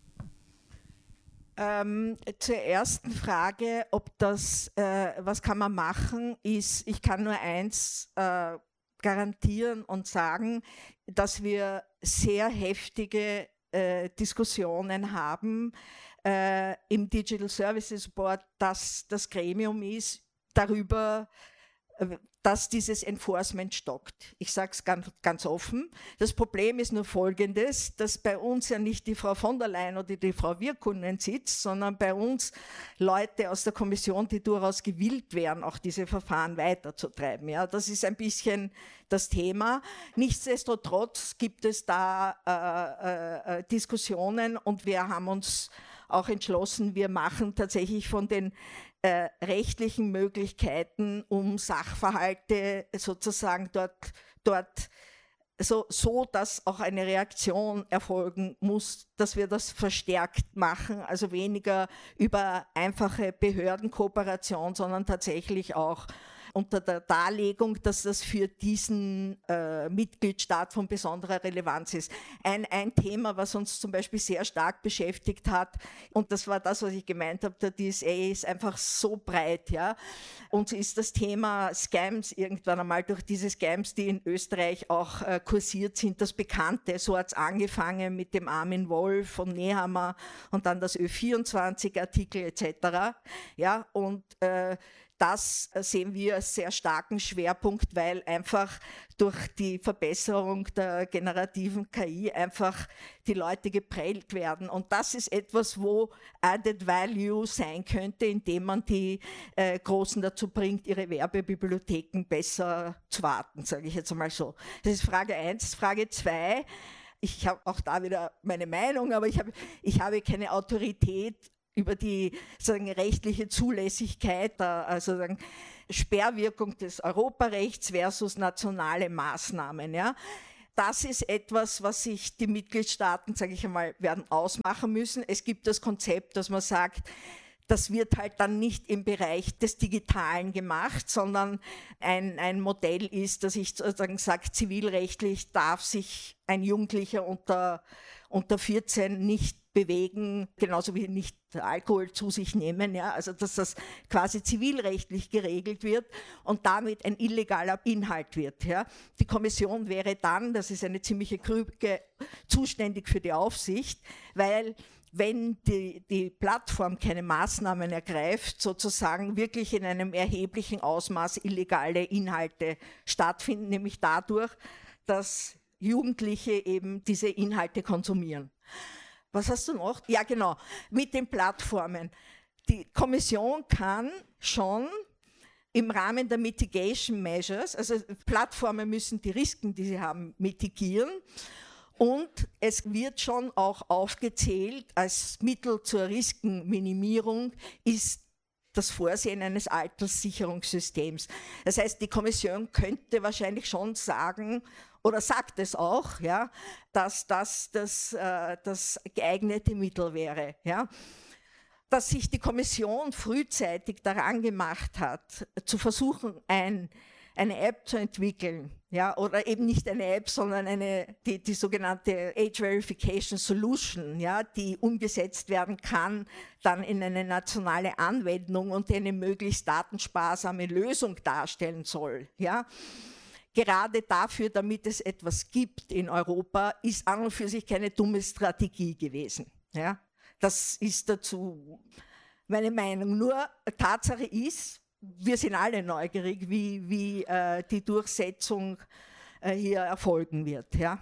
Ähm, zur ersten Frage, ob das, äh, was kann man machen, ist, ich kann nur eins äh, garantieren und sagen, dass wir sehr heftige äh, Diskussionen haben äh, im Digital Services Board, dass das Gremium ist, darüber, äh, dass dieses Enforcement stockt. Ich sage es ganz, ganz offen. Das Problem ist nur folgendes, dass bei uns ja nicht die Frau von der Leyen oder die Frau Virkkunen sitzt, sondern bei uns Leute aus der Kommission, die durchaus gewillt wären, auch diese Verfahren weiterzutreiben. Ja, das ist ein bisschen das Thema. Nichtsdestotrotz gibt es da äh, äh, Diskussionen und wir haben uns auch entschlossen, wir machen tatsächlich von den Äh, rechtlichen Möglichkeiten, um Sachverhalte sozusagen dort, dort so, so, dass auch eine Reaktion erfolgen muss, dass wir das verstärkt machen, also weniger über einfache Behördenkooperation, sondern tatsächlich auch unter der Darlegung, dass das für diesen äh, Mitgliedstaat von besonderer Relevanz ist. Ein, ein Thema, was uns zum Beispiel sehr stark beschäftigt hat, und das war das, was ich gemeint habe, der D S A ist einfach so breit. Ja? Uns ist das Thema Scams irgendwann einmal durch diese Scams, die in Österreich auch äh, kursiert sind, das Bekannte. So hat es angefangen mit dem Armin Wolf von Nehammer und dann das Ö vierundzwanzig Artikel et cetera. Ja? Und äh, Das sehen wir als sehr starken Schwerpunkt, weil einfach durch die Verbesserung der generativen K I einfach die Leute geprellt werden. Und das ist etwas, wo Added Value sein könnte, indem man die äh, Großen dazu bringt, ihre Werbebibliotheken besser zu warten, sage ich jetzt einmal so. Das ist Frage eins. Frage zwei, ich habe auch da wieder meine Meinung, aber ich habe, ich habe keine Autorität über die sagen, rechtliche Zulässigkeit, also sagen, Sperrwirkung des Europarechts versus nationale Maßnahmen. Ja. Das ist etwas, was sich die Mitgliedstaaten, sage ich einmal, werden ausmachen müssen. Es gibt das Konzept, dass man sagt, das wird halt dann nicht im Bereich des Digitalen gemacht, sondern ein, ein Modell ist, dass ich sozusagen sage, zivilrechtlich darf sich ein Jugendlicher unter, unter vierzehn nicht bewegen, genauso wie nicht Alkohol zu sich nehmen, ja, also dass das quasi zivilrechtlich geregelt wird und damit ein illegaler Inhalt wird. Ja. Die Kommission wäre dann, das ist eine ziemliche Krüge, zuständig für die Aufsicht, weil wenn die, die Plattform keine Maßnahmen ergreift, sozusagen wirklich in einem erheblichen Ausmaß illegale Inhalte stattfinden, nämlich dadurch, dass Jugendliche eben diese Inhalte konsumieren. Was hast du noch? Ja, genau, mit den Plattformen. Die Kommission kann schon im Rahmen der Mitigation Measures, also Plattformen müssen die Risiken, die sie haben, mitigieren. Und es wird schon auch aufgezählt, als Mittel zur Riskenminimierung ist das Vorsehen eines Alterssicherungssystems. Das heißt, die Kommission könnte wahrscheinlich schon sagen, oder sagt es auch, ja, dass das das, äh, das geeignete Mittel wäre. Ja. Dass sich die Kommission frühzeitig daran gemacht hat, zu versuchen, ein, eine App zu entwickeln, ja, oder eben nicht eine App, sondern eine, die, die sogenannte Age Verification Solution, ja, die umgesetzt werden kann, dann in eine nationale Anwendung und die eine möglichst datensparsame Lösung darstellen soll. Ja. Gerade dafür, damit es etwas gibt in Europa, ist an und für sich keine dumme Strategie gewesen. Ja. Das ist dazu meine Meinung. Nur Tatsache ist, wir sind alle neugierig, wie, wie äh, die Durchsetzung äh, hier erfolgen wird. Ja.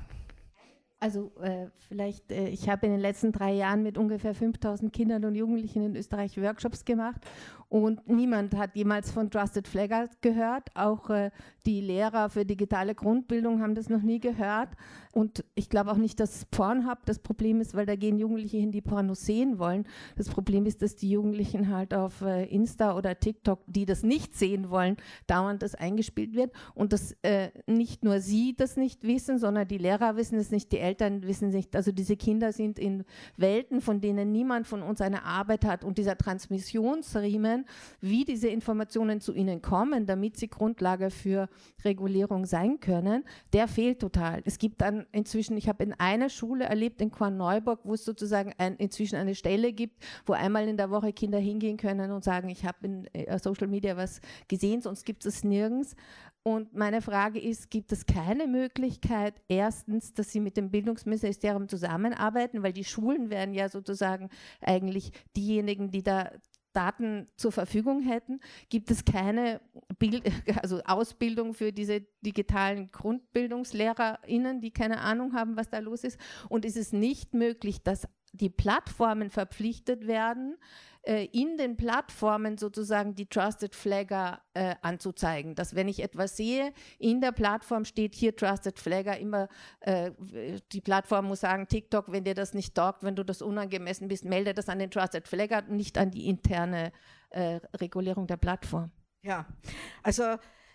Also äh, vielleicht, äh, ich habe in den letzten drei Jahren mit ungefähr fünftausend Kindern und Jugendlichen in Österreich Workshops gemacht und niemand hat jemals von Trusted Flagger gehört. Auch äh, die Lehrer für digitale Grundbildung haben das noch nie gehört. Und ich glaube auch nicht, dass Pornhub das Problem ist, weil da gehen Jugendliche hin, die Pornos sehen wollen. Das Problem ist, dass die Jugendlichen halt auf äh, Insta oder TikTok, die das nicht sehen wollen, dauernd das eingespielt wird. Und dass äh, nicht nur sie das nicht wissen, sondern die Lehrer wissen es nicht, die Eltern wissen es nicht. Also diese Kinder sind in Welten, von denen niemand von uns eine Arbeit hat. Und dieser Transmissionsriemen, wie diese Informationen zu ihnen kommen, damit sie Grundlage für Regulierung sein können, der fehlt total. Es gibt dann inzwischen, ich habe in einer Schule erlebt, in Korneuburg, wo es sozusagen ein, inzwischen eine Stelle gibt, wo einmal in der Woche Kinder hingehen können und sagen, ich habe in äh, Social Media was gesehen, sonst gibt es nirgends. Und meine Frage ist, gibt es keine Möglichkeit, erstens, dass Sie mit dem Bildungsministerium zusammenarbeiten, weil die Schulen wären ja sozusagen eigentlich diejenigen, die da Daten zur Verfügung hätten, gibt es keine Bild, also Ausbildung für diese digitalen GrundbildungslehrerInnen, die keine Ahnung haben, was da los ist. Und ist es nicht möglich, dass die Plattformen verpflichtet werden, äh, in den Plattformen sozusagen die Trusted Flagger äh, anzuzeigen. Dass wenn ich etwas sehe, in der Plattform steht hier Trusted Flagger, immer äh, die Plattform muss sagen, TikTok, wenn dir das nicht taugt, wenn du das unangemessen bist, melde das an den Trusted Flagger, nicht an die interne äh, Regulierung der Plattform. Ja, also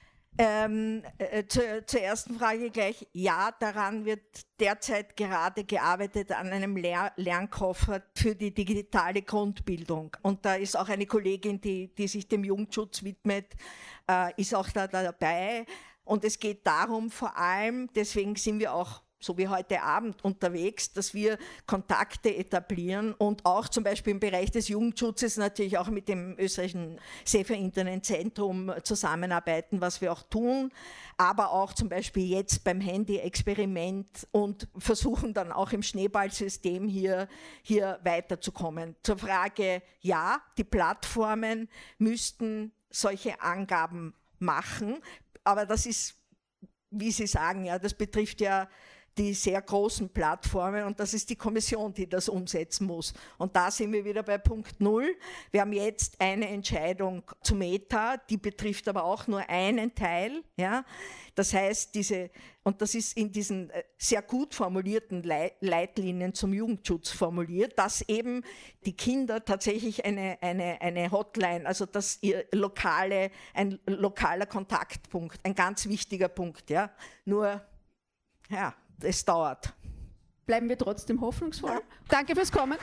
Ähm, äh, zur, zur ersten Frage gleich. Ja, daran wird derzeit gerade gearbeitet an einem Lehr- Lernkoffer für die digitale Grundbildung. Und da ist auch eine Kollegin, die, die sich dem Jugendschutz widmet, äh, ist auch da, da dabei. Und es geht darum vor allem, deswegen sind wir auch so wie heute Abend unterwegs, dass wir Kontakte etablieren und auch zum Beispiel im Bereich des Jugendschutzes natürlich auch mit dem österreichischen Safer Internet Zentrum zusammenarbeiten, was wir auch tun, aber auch zum Beispiel jetzt beim Handy-Experiment und versuchen dann auch im Schneeballsystem hier, hier weiterzukommen. Zur Frage, ja, die Plattformen müssten solche Angaben machen. Aber das ist, wie Sie sagen, ja, das betrifft ja die sehr großen Plattformen und das ist die Kommission, die das umsetzen muss. Und da sind wir wieder bei Punkt Null. Wir haben jetzt eine Entscheidung zu Meta, die betrifft aber auch nur einen Teil. Ja? Das heißt, diese, und das ist in diesen sehr gut formulierten Leitlinien zum Jugendschutz formuliert, dass eben die Kinder tatsächlich eine, eine, eine Hotline, also dass ihr lokale, ein lokaler Kontaktpunkt, ein ganz wichtiger Punkt. Ja? Nur, ja, es dauert. Bleiben wir trotzdem hoffnungsvoll. Ja. Danke fürs Kommen.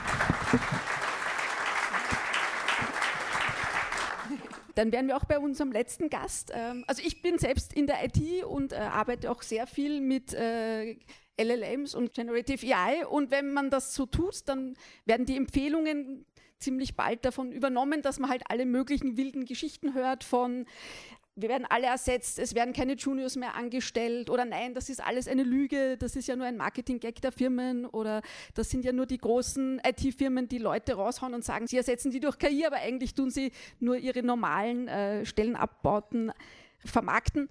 Dann wären wir auch bei unserem letzten Gast. Also ich bin selbst in der I T und arbeite auch sehr viel mit L L Ms und Generative A I. Und wenn man das so tut, dann werden die Empfehlungen ziemlich bald davon übernommen, dass man halt alle möglichen wilden Geschichten hört von wir werden alle ersetzt, es werden keine Juniors mehr angestellt oder nein, das ist alles eine Lüge, das ist ja nur ein Marketing-Gag der Firmen oder das sind ja nur die großen I T-Firmen, die Leute raushauen und sagen, sie ersetzen die durch K I, aber eigentlich tun sie nur ihre normalen äh, Stellenabbauten vermarkten.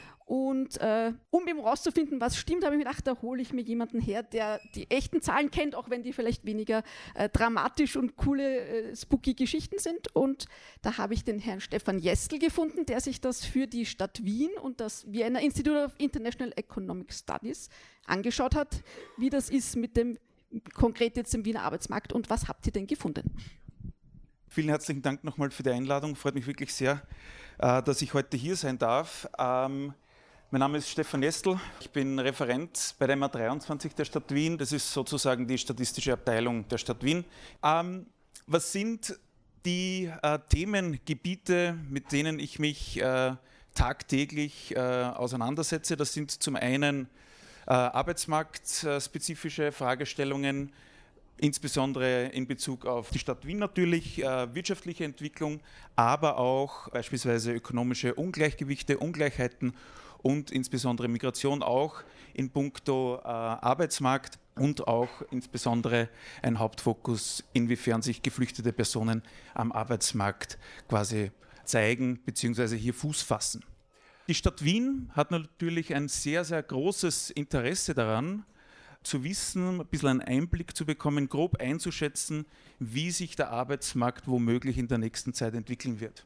Und äh, um eben rauszufinden, was stimmt, habe ich mir gedacht, da hole ich mir jemanden her, der die echten Zahlen kennt, auch wenn die vielleicht weniger äh, dramatisch und coole, äh, spooky Geschichten sind. Und da habe ich den Herrn Stefan Jestl gefunden, der sich das für die Stadt Wien und das Vienna Institute of International Economic Studies angeschaut hat, wie das ist mit dem, konkret jetzt im Wiener Arbeitsmarkt und was habt ihr denn gefunden? Vielen herzlichen Dank nochmal für die Einladung. Freut mich wirklich sehr, äh, dass ich heute hier sein darf. Ähm, Mein Name ist Stefan Jestl, ich bin Referent bei der M A dreiundzwanzig der Stadt Wien. Das ist sozusagen die statistische Abteilung der Stadt Wien. Ähm, was sind die äh, Themengebiete, mit denen ich mich äh, tagtäglich äh, auseinandersetze? Das sind zum einen äh, arbeitsmarktspezifische Fragestellungen, insbesondere in Bezug auf die Stadt Wien natürlich, äh, wirtschaftliche Entwicklung, aber auch beispielsweise ökonomische Ungleichgewichte, Ungleichheiten und insbesondere Migration auch in puncto äh, Arbeitsmarkt und auch insbesondere ein Hauptfokus, inwiefern sich geflüchtete Personen am Arbeitsmarkt quasi zeigen bzw. hier Fuß fassen. Die Stadt Wien hat natürlich ein sehr, sehr großes Interesse daran, zu wissen, ein bisschen einen Einblick zu bekommen, grob einzuschätzen, wie sich der Arbeitsmarkt womöglich in der nächsten Zeit entwickeln wird.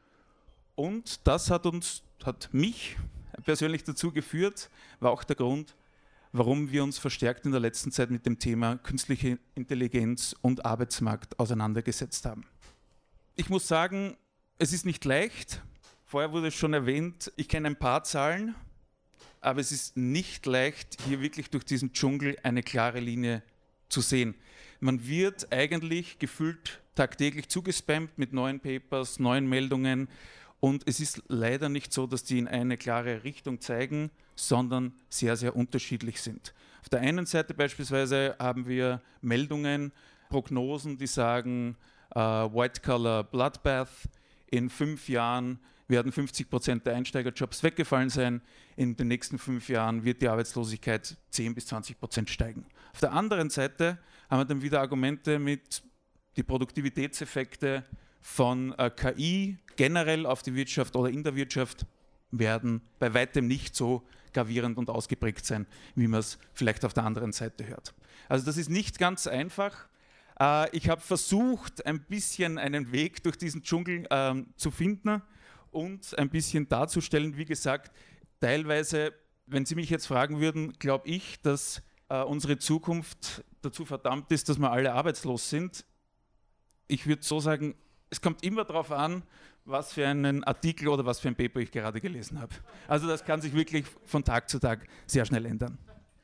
Und das hat uns, hat mich persönlich dazu geführt, war auch der Grund, warum wir uns verstärkt in der letzten Zeit mit dem Thema künstliche Intelligenz und Arbeitsmarkt auseinandergesetzt haben. Ich muss sagen, es ist nicht leicht. Vorher wurde es schon erwähnt, ich kenne ein paar Zahlen, aber es ist nicht leicht, hier wirklich durch diesen Dschungel eine klare Linie zu sehen. Man wird eigentlich gefühlt tagtäglich zugespammt mit neuen Papers, neuen Meldungen und es ist leider nicht so, dass die in eine klare Richtung zeigen, sondern sehr, sehr unterschiedlich sind. Auf der einen Seite beispielsweise haben wir Meldungen, Prognosen, die sagen, uh, White-Collar-Bloodbath, in fünf Jahren werden fünfzig Prozent der Einsteigerjobs weggefallen sein. In den nächsten fünf Jahren wird die Arbeitslosigkeit zehn bis zwanzig Prozent steigen. Auf der anderen Seite haben wir dann wieder Argumente mit die Produktivitätseffekte von äh, K I generell auf die Wirtschaft oder in der Wirtschaft werden bei weitem nicht so gravierend und ausgeprägt sein, wie man es vielleicht auf der anderen Seite hört. Also das ist nicht ganz einfach. Äh, ich habe versucht, ein bisschen einen Weg durch diesen Dschungel äh, zu finden und ein bisschen darzustellen. Wie gesagt, teilweise, wenn Sie mich jetzt fragen würden, glaube ich, dass äh, unsere Zukunft dazu verdammt ist, dass wir alle arbeitslos sind. Ich würde so sagen, es kommt immer darauf an, was für einen Artikel oder was für ein Paper ich gerade gelesen habe. Also das kann sich wirklich von Tag zu Tag sehr schnell ändern.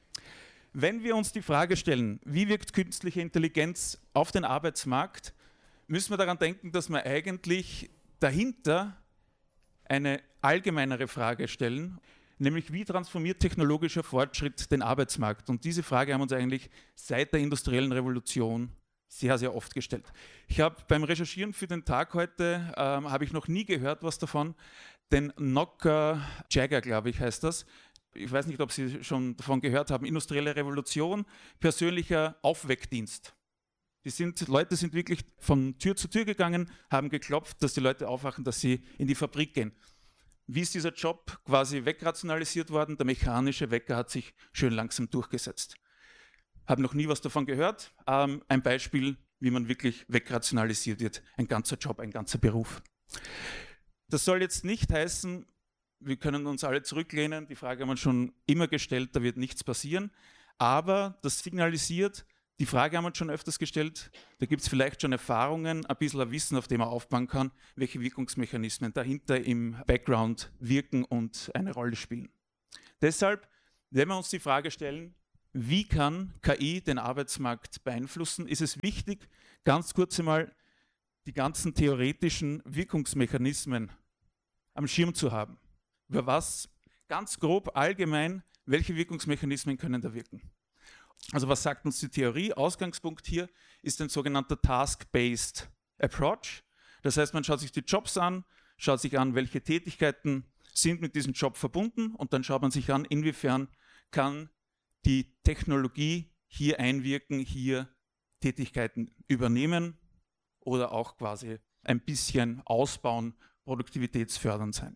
Wenn wir uns die Frage stellen, wie wirkt künstliche Intelligenz auf den Arbeitsmarkt, müssen wir daran denken, dass wir eigentlich dahinter eine allgemeinere Frage stellen, nämlich wie transformiert technologischer Fortschritt den Arbeitsmarkt? Und diese Frage haben wir uns eigentlich seit der industriellen Revolution sehr, sehr oft gestellt. Ich habe beim Recherchieren für den Tag heute, ähm, habe ich noch nie gehört was davon, den Knocker Jagger, glaube ich, heißt das. Ich weiß nicht, ob Sie schon davon gehört haben, industrielle Revolution, persönlicher Aufweckdienst. Die sind, Leute sind wirklich von Tür zu Tür gegangen, haben geklopft, dass die Leute aufwachen, dass sie in die Fabrik gehen. Wie ist dieser Job quasi wegrationalisiert worden? Der mechanische Wecker hat sich schön langsam durchgesetzt. Habe noch nie was davon gehört. Ähm, ein Beispiel, wie man wirklich wegrationalisiert wird. Ein ganzer Job, ein ganzer Beruf. Das soll jetzt nicht heißen, wir können uns alle zurücklehnen. Die Frage haben wir schon immer gestellt, da wird nichts passieren. Aber das signalisiert, die Frage haben wir schon öfters gestellt, da gibt es vielleicht schon Erfahrungen, ein bisschen ein Wissen, auf dem man aufbauen kann, welche Wirkungsmechanismen dahinter im Background wirken und eine Rolle spielen. Deshalb, wenn wir uns die Frage stellen, wie kann K I den Arbeitsmarkt beeinflussen, ist es wichtig, ganz kurz einmal die ganzen theoretischen Wirkungsmechanismen am Schirm zu haben. Über was, ganz grob, allgemein, welche Wirkungsmechanismen können da wirken? Also was sagt uns die Theorie? Ausgangspunkt hier ist ein sogenannter Task-Based Approach. Das heißt, man schaut sich die Jobs an, schaut sich an, welche Tätigkeiten sind mit diesem Job verbunden und dann schaut man sich an, inwiefern kann die Technologie hier einwirken, hier Tätigkeiten übernehmen oder auch quasi ein bisschen ausbauen, produktivitätsfördernd sein.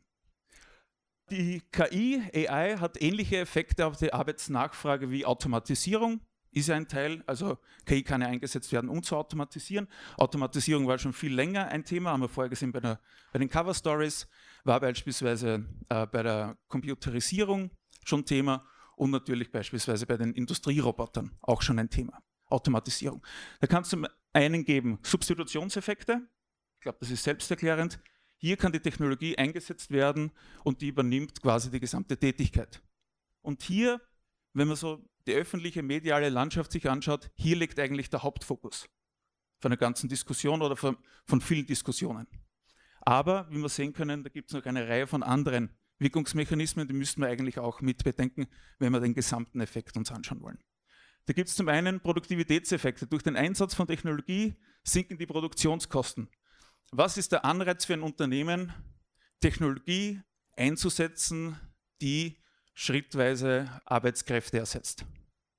Die K I, A I, hat ähnliche Effekte auf die Arbeitsnachfrage wie Automatisierung, ist ein Teil, also K I kann ja eingesetzt werden, um zu automatisieren. Automatisierung war schon viel länger ein Thema, haben wir vorher gesehen bei, der, bei den Cover Stories, war beispielsweise äh, bei der Computerisierung schon Thema und natürlich beispielsweise bei den Industrierobotern auch schon ein Thema, Automatisierung. Da kann es zum einen geben Substitutionseffekte, ich glaube, das ist selbsterklärend. Hier kann die Technologie eingesetzt werden und die übernimmt quasi die gesamte Tätigkeit. Und hier, wenn man so die öffentliche mediale Landschaft sich anschaut, hier liegt eigentlich der Hauptfokus von der ganzen Diskussion oder von, von vielen Diskussionen. Aber, wie wir sehen können, da gibt es noch eine Reihe von anderen Wirkungsmechanismen, die müssten wir eigentlich auch mit bedenken, wenn wir den gesamten Effekt uns anschauen wollen. Da gibt es zum einen Produktivitätseffekte. Durch den Einsatz von Technologie sinken die Produktionskosten. Was ist der Anreiz für ein Unternehmen, Technologie einzusetzen, die schrittweise Arbeitskräfte ersetzt?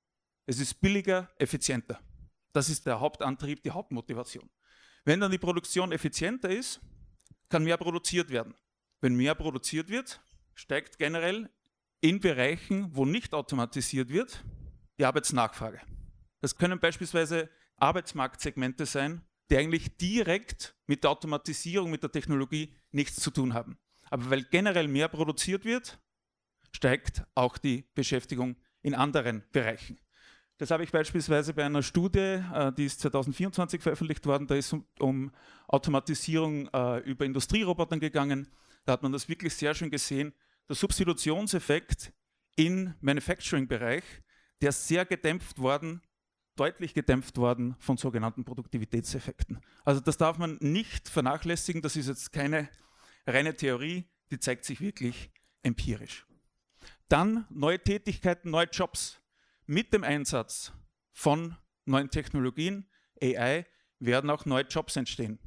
Es ist billiger, effizienter. Das ist der Hauptantrieb, die Hauptmotivation. Wenn dann die Produktion effizienter ist, kann mehr produziert werden. Wenn mehr produziert wird, steigt generell in Bereichen, wo nicht automatisiert wird, die Arbeitsnachfrage. Das können beispielsweise Arbeitsmarktsegmente sein, die eigentlich direkt mit der Automatisierung, mit der Technologie nichts zu tun haben. Aber weil generell mehr produziert wird, steigt auch die Beschäftigung in anderen Bereichen. Das habe ich beispielsweise bei einer Studie, die ist zwanzig vierundzwanzig veröffentlicht worden, da ist es um Automatisierung über Industrierobotern gegangen. Da hat man das wirklich sehr schön gesehen. Der Substitutionseffekt im Manufacturing-Bereich, der ist sehr gedämpft worden, deutlich gedämpft worden von sogenannten Produktivitätseffekten. Also das darf man nicht vernachlässigen, das ist jetzt keine reine Theorie, die zeigt sich wirklich empirisch. Dann neue Tätigkeiten, neue Jobs. Mit dem Einsatz von neuen Technologien, A I, werden auch neue Jobs entstehen.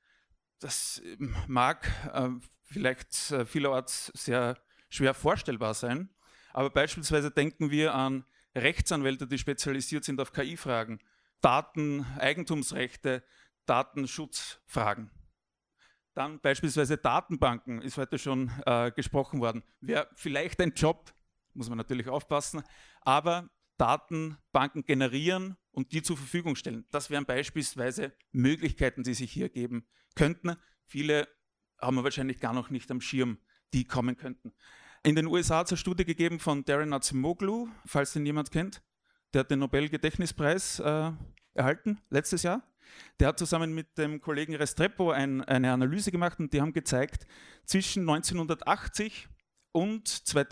Das mag äh, vielleicht äh, vielerorts sehr schwer vorstellbar sein, aber beispielsweise denken wir an Rechtsanwälte, die spezialisiert sind auf K I-Fragen, Daten, Eigentumsrechte, Datenschutzfragen. Dann beispielsweise Datenbanken, ist heute schon äh, gesprochen worden. Wäre vielleicht ein Job, muss man natürlich aufpassen, aber Datenbanken generieren und die zur Verfügung stellen. Das wären beispielsweise Möglichkeiten, die sich hier geben könnten. Viele haben wir wahrscheinlich gar noch nicht am Schirm, die kommen könnten. In den U S A hat es eine Studie gegeben von Darren Acemoglu, falls den jemand kennt. Der hat den Nobel-Gedächtnispreis äh, erhalten, letztes Jahr. Der hat zusammen mit dem Kollegen Restrepo ein, eine Analyse gemacht und die haben gezeigt, zwischen neunzehnhundertachtzig und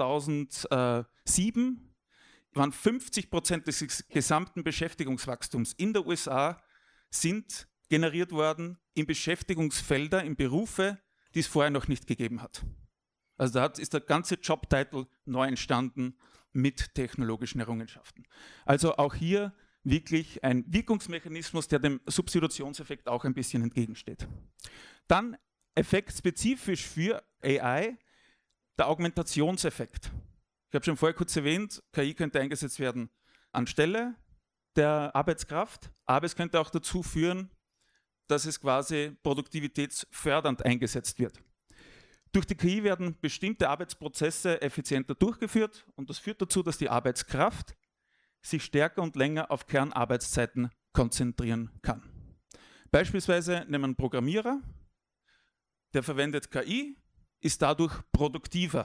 zweitausendsieben waren fünfzig Prozent des gesamten Beschäftigungswachstums in der U S A sind generiert worden in Beschäftigungsfelder, in Berufe, die es vorher noch nicht gegeben hat. Also da hat, ist der ganze Jobtitel neu entstanden mit technologischen Errungenschaften. Also auch hier wirklich ein Wirkungsmechanismus, der dem Substitutionseffekt auch ein bisschen entgegensteht. Dann effektspezifisch für A I, der Augmentationseffekt. Ich habe schon vorher kurz erwähnt, K I könnte eingesetzt werden anstelle der Arbeitskraft, aber es könnte auch dazu führen, dass es quasi produktivitätsfördernd eingesetzt wird. Durch die K I werden bestimmte Arbeitsprozesse effizienter durchgeführt und das führt dazu, dass die Arbeitskraft sich stärker und länger auf Kernarbeitszeiten konzentrieren kann. Beispielsweise nehmen wir einen Programmierer, der verwendet K I, ist dadurch produktiver.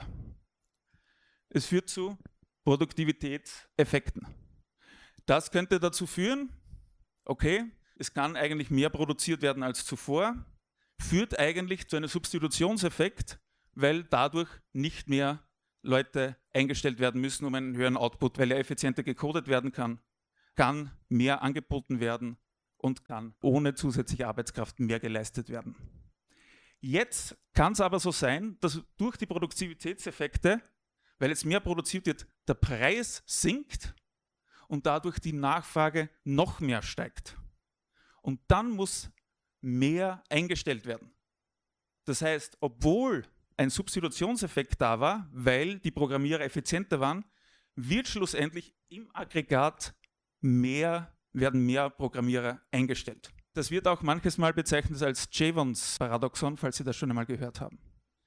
Es führt zu Produktivitätseffekten. Das könnte dazu führen, okay, es kann eigentlich mehr produziert werden als zuvor, führt eigentlich zu einem Substitutionseffekt, weil dadurch nicht mehr Leute eingestellt werden müssen, um einen höheren Output, weil er effizienter gecodet werden kann, kann mehr angeboten werden und kann ohne zusätzliche Arbeitskraft mehr geleistet werden. Jetzt kann es aber so sein, dass durch die Produktivitätseffekte, weil jetzt mehr produziert wird, der Preis sinkt und dadurch die Nachfrage noch mehr steigt. Und dann muss mehr eingestellt werden. Das heißt, obwohl ein Substitutionseffekt da war, weil die Programmierer effizienter waren, wird schlussendlich im Aggregat mehr, werden mehr Programmierer eingestellt. Das wird auch manches Mal bezeichnet als Jevons-Paradoxon, falls Sie das schon einmal gehört haben.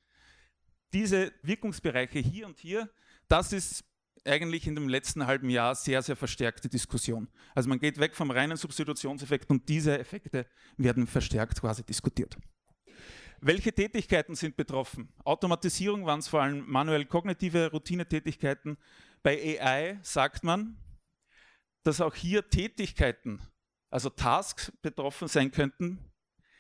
Diese Wirkungsbereiche hier und hier, das ist eigentlich in dem letzten halben Jahr sehr, sehr verstärkte Diskussion. Also man geht weg vom reinen Substitutionseffekt und diese Effekte werden verstärkt quasi diskutiert. Welche Tätigkeiten sind betroffen? Automatisierung waren es vor allem manuell-kognitive Routinetätigkeiten. Bei A I sagt man, dass auch hier Tätigkeiten, also Tasks betroffen sein könnten,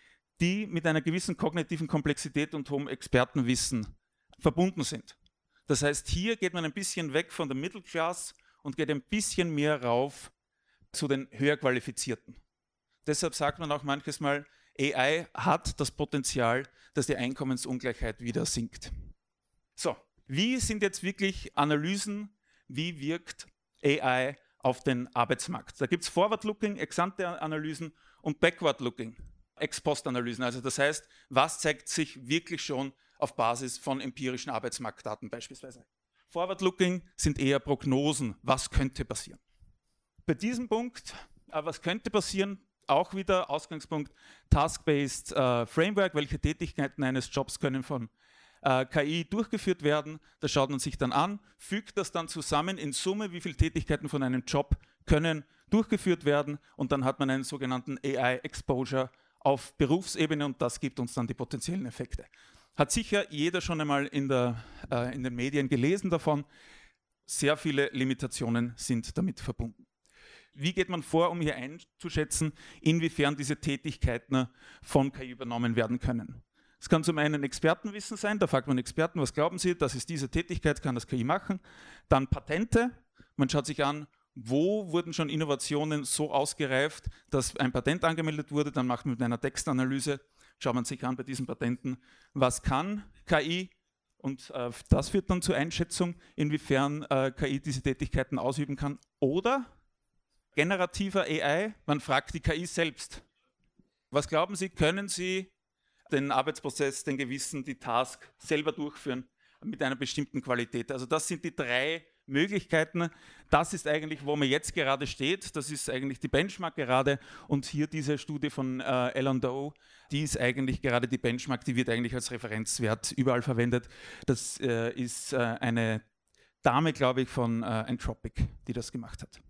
die mit einer gewissen kognitiven Komplexität und hohem Expertenwissen verbunden sind. Das heißt, hier geht man ein bisschen weg von der Middle Class und geht ein bisschen mehr rauf zu den höher Qualifizierten. Deshalb sagt man auch manches Mal, A I hat das Potenzial, dass die Einkommensungleichheit wieder sinkt. So, wie sind jetzt wirklich Analysen, wie wirkt A I auf den Arbeitsmarkt? Da gibt es Forward-Looking, Ex-ante-Analysen und Backward-Looking, Ex-Post-Analysen. Also das heißt, was zeigt sich wirklich schon auf Basis von empirischen Arbeitsmarktdaten beispielsweise. Forward-Looking sind eher Prognosen, was könnte passieren. Bei diesem Punkt, äh, was könnte passieren, auch wieder Ausgangspunkt Task-Based äh, Framework, welche Tätigkeiten eines Jobs können von äh, K I durchgeführt werden. Das schaut man sich dann an, fügt das dann zusammen in Summe, wie viele Tätigkeiten von einem Job können durchgeführt werden und dann hat man einen sogenannten A I-Exposure auf Berufsebene und das gibt uns dann die potenziellen Effekte. Hat sicher jeder schon einmal in, der, äh, in den Medien gelesen davon. Sehr viele Limitationen sind damit verbunden. Wie geht man vor, um hier einzuschätzen, inwiefern diese Tätigkeiten von K I übernommen werden können? Es kann zum einen Expertenwissen sein, da fragt man Experten, was glauben Sie, das ist diese Tätigkeit, kann das K I machen? Dann Patente, man schaut sich an, wo wurden schon Innovationen so ausgereift, dass ein Patent angemeldet wurde, dann macht man mit einer Textanalyse, schaut man sich an bei diesen Patenten, was kann K I und äh, das führt dann zur Einschätzung, inwiefern äh, K I diese Tätigkeiten ausüben kann. Oder generativer A I, man fragt die K I selbst. Was glauben Sie, können Sie den Arbeitsprozess, den gewissen, die Task selber durchführen mit einer bestimmten Qualität? Also das sind die drei Möglichkeiten. Das ist eigentlich, wo man jetzt gerade steht. Das ist eigentlich die Benchmark gerade. Und hier diese Studie von äh, Alan Doe, die ist eigentlich gerade die Benchmark, die wird eigentlich als Referenzwert überall verwendet. Das äh, ist äh, eine Dame, glaube ich, von äh, Entropic, die das gemacht hat.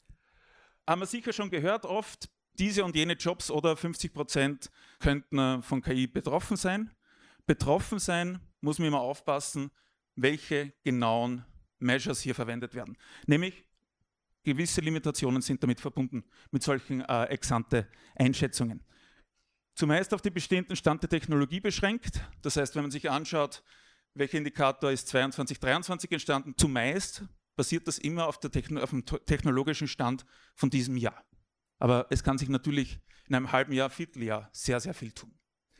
Haben wir sicher schon gehört oft, diese und jene Jobs oder fünfzig Prozent könnten äh, von K I betroffen sein. Betroffen sein muss man immer aufpassen, welche genauen Measures hier verwendet werden. Nämlich gewisse Limitationen sind damit verbunden, mit solchen äh, Ex-ante-Einschätzungen. Zumeist auf die bestehenden Stand der Technologie beschränkt. Das heißt, wenn man sich anschaut, welcher Indikator ist zweiundzwanzig dreiundzwanzig entstanden, zumeist basiert das immer auf, der Techno- auf dem technologischen Stand von diesem Jahr. Aber es kann sich natürlich in einem halben Jahr, Vierteljahr sehr, sehr viel tun.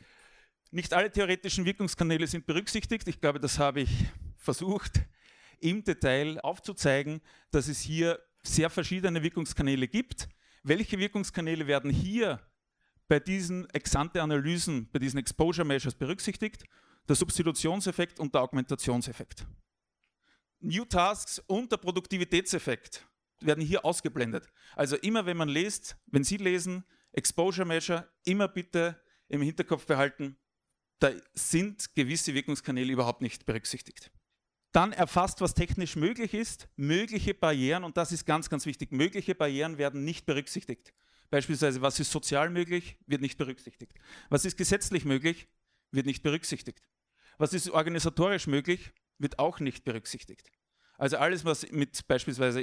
Nicht alle theoretischen Wirkungskanäle sind berücksichtigt. Ich glaube, das habe ich versucht, im Detail aufzuzeigen, dass es hier sehr verschiedene Wirkungskanäle gibt. Welche Wirkungskanäle werden hier bei diesen Ex-ante-Analysen, bei diesen Exposure Measures berücksichtigt? Der Substitutionseffekt und der Augmentationseffekt. New Tasks und der Produktivitätseffekt werden hier ausgeblendet. Also immer, wenn man liest, wenn Sie lesen, Exposure Measure, immer bitte im Hinterkopf behalten, da sind gewisse Wirkungskanäle überhaupt nicht berücksichtigt. Dann erfasst, was technisch möglich ist, mögliche Barrieren, und das ist ganz, ganz wichtig, mögliche Barrieren werden nicht berücksichtigt. Beispielsweise, was ist sozial möglich, wird nicht berücksichtigt. Was ist gesetzlich möglich, wird nicht berücksichtigt. Was ist organisatorisch möglich, wird auch nicht berücksichtigt. Also alles, was mit beispielsweise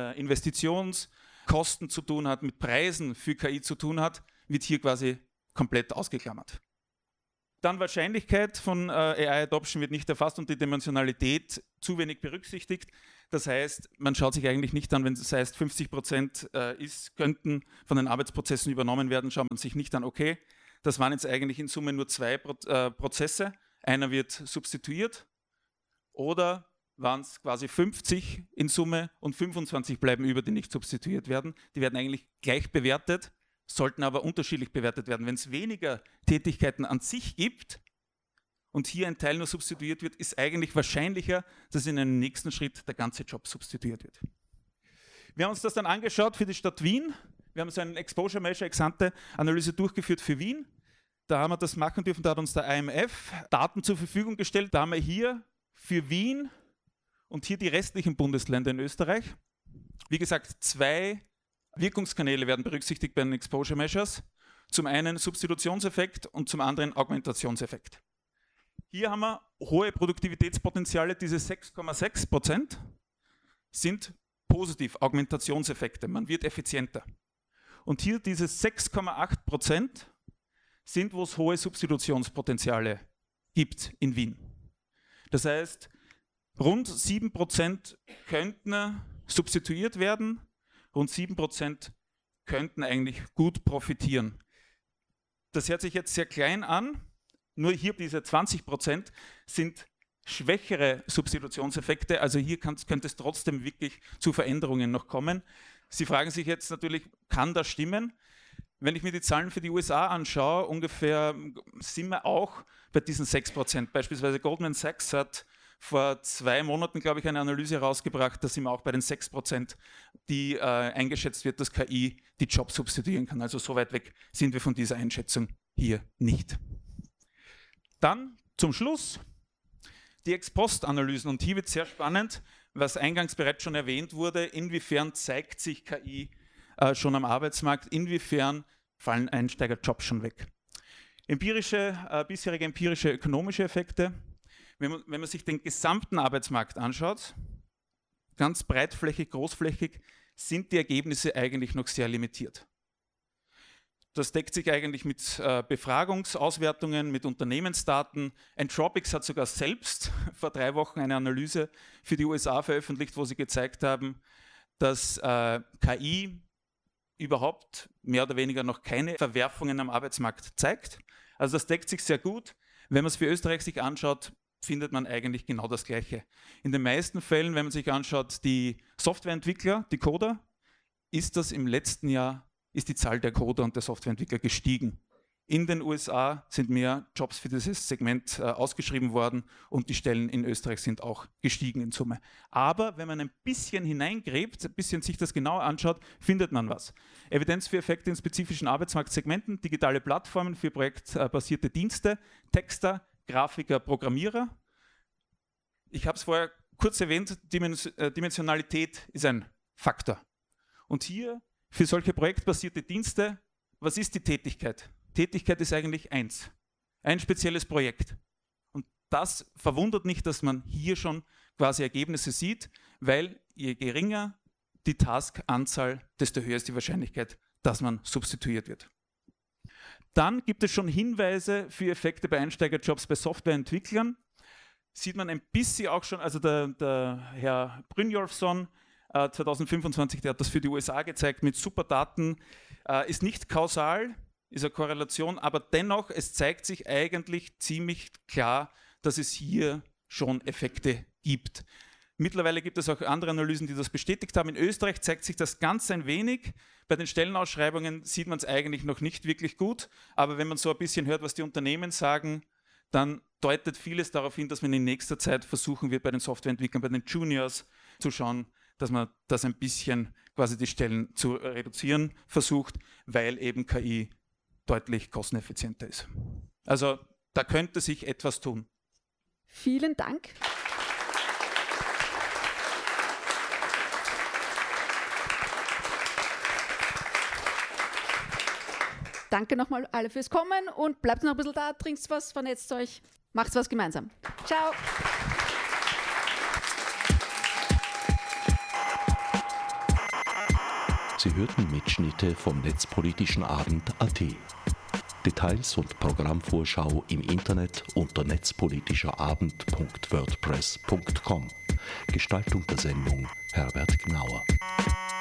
Investitionskosten zu tun hat, mit Preisen für K I zu tun hat, wird hier quasi komplett ausgeklammert. Dann Wahrscheinlichkeit von äh, A I-Adoption wird nicht erfasst und die Dimensionalität zu wenig berücksichtigt. Das heißt, man schaut sich eigentlich nicht an, wenn es heißt, fünfzig Prozent äh, ist, könnten von den Arbeitsprozessen übernommen werden, schaut man sich nicht an, okay, das waren jetzt eigentlich in Summe nur zwei Pro äh, Prozesse, einer wird substituiert, oder waren es quasi fünfzig in Summe und fünfundzwanzig bleiben über, die nicht substituiert werden. Die werden eigentlich gleich bewertet, sollten aber unterschiedlich bewertet werden. Wenn es weniger Tätigkeiten an sich gibt und hier ein Teil nur substituiert wird, ist eigentlich wahrscheinlicher, dass in einem nächsten Schritt der ganze Job substituiert wird. Wir haben uns das dann angeschaut für die Stadt Wien. Wir haben so eine Exposure Measure Ex-ante Analyse durchgeführt für Wien. Da haben wir das machen dürfen, da hat uns der I M F Daten zur Verfügung gestellt. Da haben wir hier für Wien und hier die restlichen Bundesländer in Österreich. Wie gesagt, zwei Wirkungskanäle werden berücksichtigt bei den Exposure Measures. Zum einen Substitutionseffekt und zum anderen Augmentationseffekt. Hier haben wir hohe Produktivitätspotenziale, diese sechs Komma sechs Prozent sind positiv, Augmentationseffekte, man wird effizienter. Und hier diese sechs Komma acht Prozent sind, wo es hohe Substitutionspotenziale gibt in Wien. Das heißt, rund sieben Prozent könnten substituiert werden, rund sieben Prozent könnten eigentlich gut profitieren. Das hört sich jetzt sehr klein an, nur hier diese zwanzig Prozent sind schwächere Substitutionseffekte, also hier kann, könnte es trotzdem wirklich zu Veränderungen noch kommen. Sie fragen sich jetzt natürlich, kann das stimmen? Wenn ich mir die Zahlen für die U S A anschaue, ungefähr sind wir auch bei diesen sechs Prozent. Beispielsweise Goldman Sachs hat vor zwei Monaten, glaube ich, eine Analyse herausgebracht, da sind wir auch bei den sechs Prozent, die äh, eingeschätzt wird, dass K I die Jobs substituieren kann. Also so weit weg sind wir von dieser Einschätzung hier nicht. Dann zum Schluss die Ex-Post-Analysen. Und hier wird sehr spannend, was eingangs bereits schon erwähnt wurde, inwiefern zeigt sich K I äh, schon am Arbeitsmarkt, inwiefern fallen Einsteigerjobs schon weg. Empirische, äh, bisherige empirische ökonomische Effekte. Wenn man, wenn man sich den gesamten Arbeitsmarkt anschaut, ganz breitflächig, großflächig, sind die Ergebnisse eigentlich noch sehr limitiert. Das deckt sich eigentlich mit äh, Befragungsauswertungen, mit Unternehmensdaten. Entropics hat sogar selbst vor drei Wochen eine Analyse für die U S A veröffentlicht, wo sie gezeigt haben, dass äh, K I überhaupt mehr oder weniger noch keine Verwerfungen am Arbeitsmarkt zeigt. Also das deckt sich sehr gut. Wenn man es für Österreich sich anschaut, findet man eigentlich genau das Gleiche. In den meisten Fällen, wenn man sich anschaut, die Softwareentwickler, die Coder, ist das im letzten Jahr, ist die Zahl der Coder und der Softwareentwickler gestiegen. In den U S A sind mehr Jobs für dieses Segment äh, ausgeschrieben worden und die Stellen in Österreich sind auch gestiegen in Summe. Aber wenn man ein bisschen hineingräbt, ein bisschen sich das genauer anschaut, findet man was. Evidenz für Effekte in spezifischen Arbeitsmarktsegmenten, digitale Plattformen für projektbasierte Dienste, Texter, Grafiker, Programmierer. Ich habe es vorher kurz erwähnt, Dimens- äh, Dimensionalität ist ein Faktor. Und hier für solche projektbasierte Dienste, was ist die Tätigkeit? Tätigkeit ist eigentlich eins, ein spezielles Projekt. Und das verwundert nicht, dass man hier schon quasi Ergebnisse sieht, weil je geringer die Taskanzahl, desto höher ist die Wahrscheinlichkeit, dass man substituiert wird. Dann gibt es schon Hinweise für Effekte bei Einsteigerjobs bei Softwareentwicklern. Sieht man ein bisschen auch schon, also der, der Herr Brynjolfsson, äh, zwanzig fünfundzwanzig, der hat das für die U S A gezeigt mit Superdaten, äh, ist nicht kausal, ist eine Korrelation, aber dennoch, es zeigt sich eigentlich ziemlich klar, dass es hier schon Effekte gibt. Mittlerweile gibt es auch andere Analysen, die das bestätigt haben. In Österreich zeigt sich das ganz ein wenig. Bei den Stellenausschreibungen sieht man es eigentlich noch nicht wirklich gut, aber wenn man so ein bisschen hört, was die Unternehmen sagen, dann deutet vieles darauf hin, dass man in nächster Zeit versuchen wird, bei den Softwareentwicklern, bei den Juniors zu schauen, dass man das ein bisschen quasi die Stellen zu reduzieren versucht, weil eben K I deutlich kosteneffizienter ist. Also da könnte sich etwas tun. Vielen Dank. Danke nochmal alle fürs Kommen und bleibt noch ein bisschen da, trinkt was, vernetzt euch, macht was gemeinsam. Ciao. Sie hörten Mitschnitte vom Netzpolitischen Abend punkt a t. Details und Programmvorschau im Internet unter netzpolitischerabend punkt wordpress punkt com. Gestaltung der Sendung Herbert Gnauer.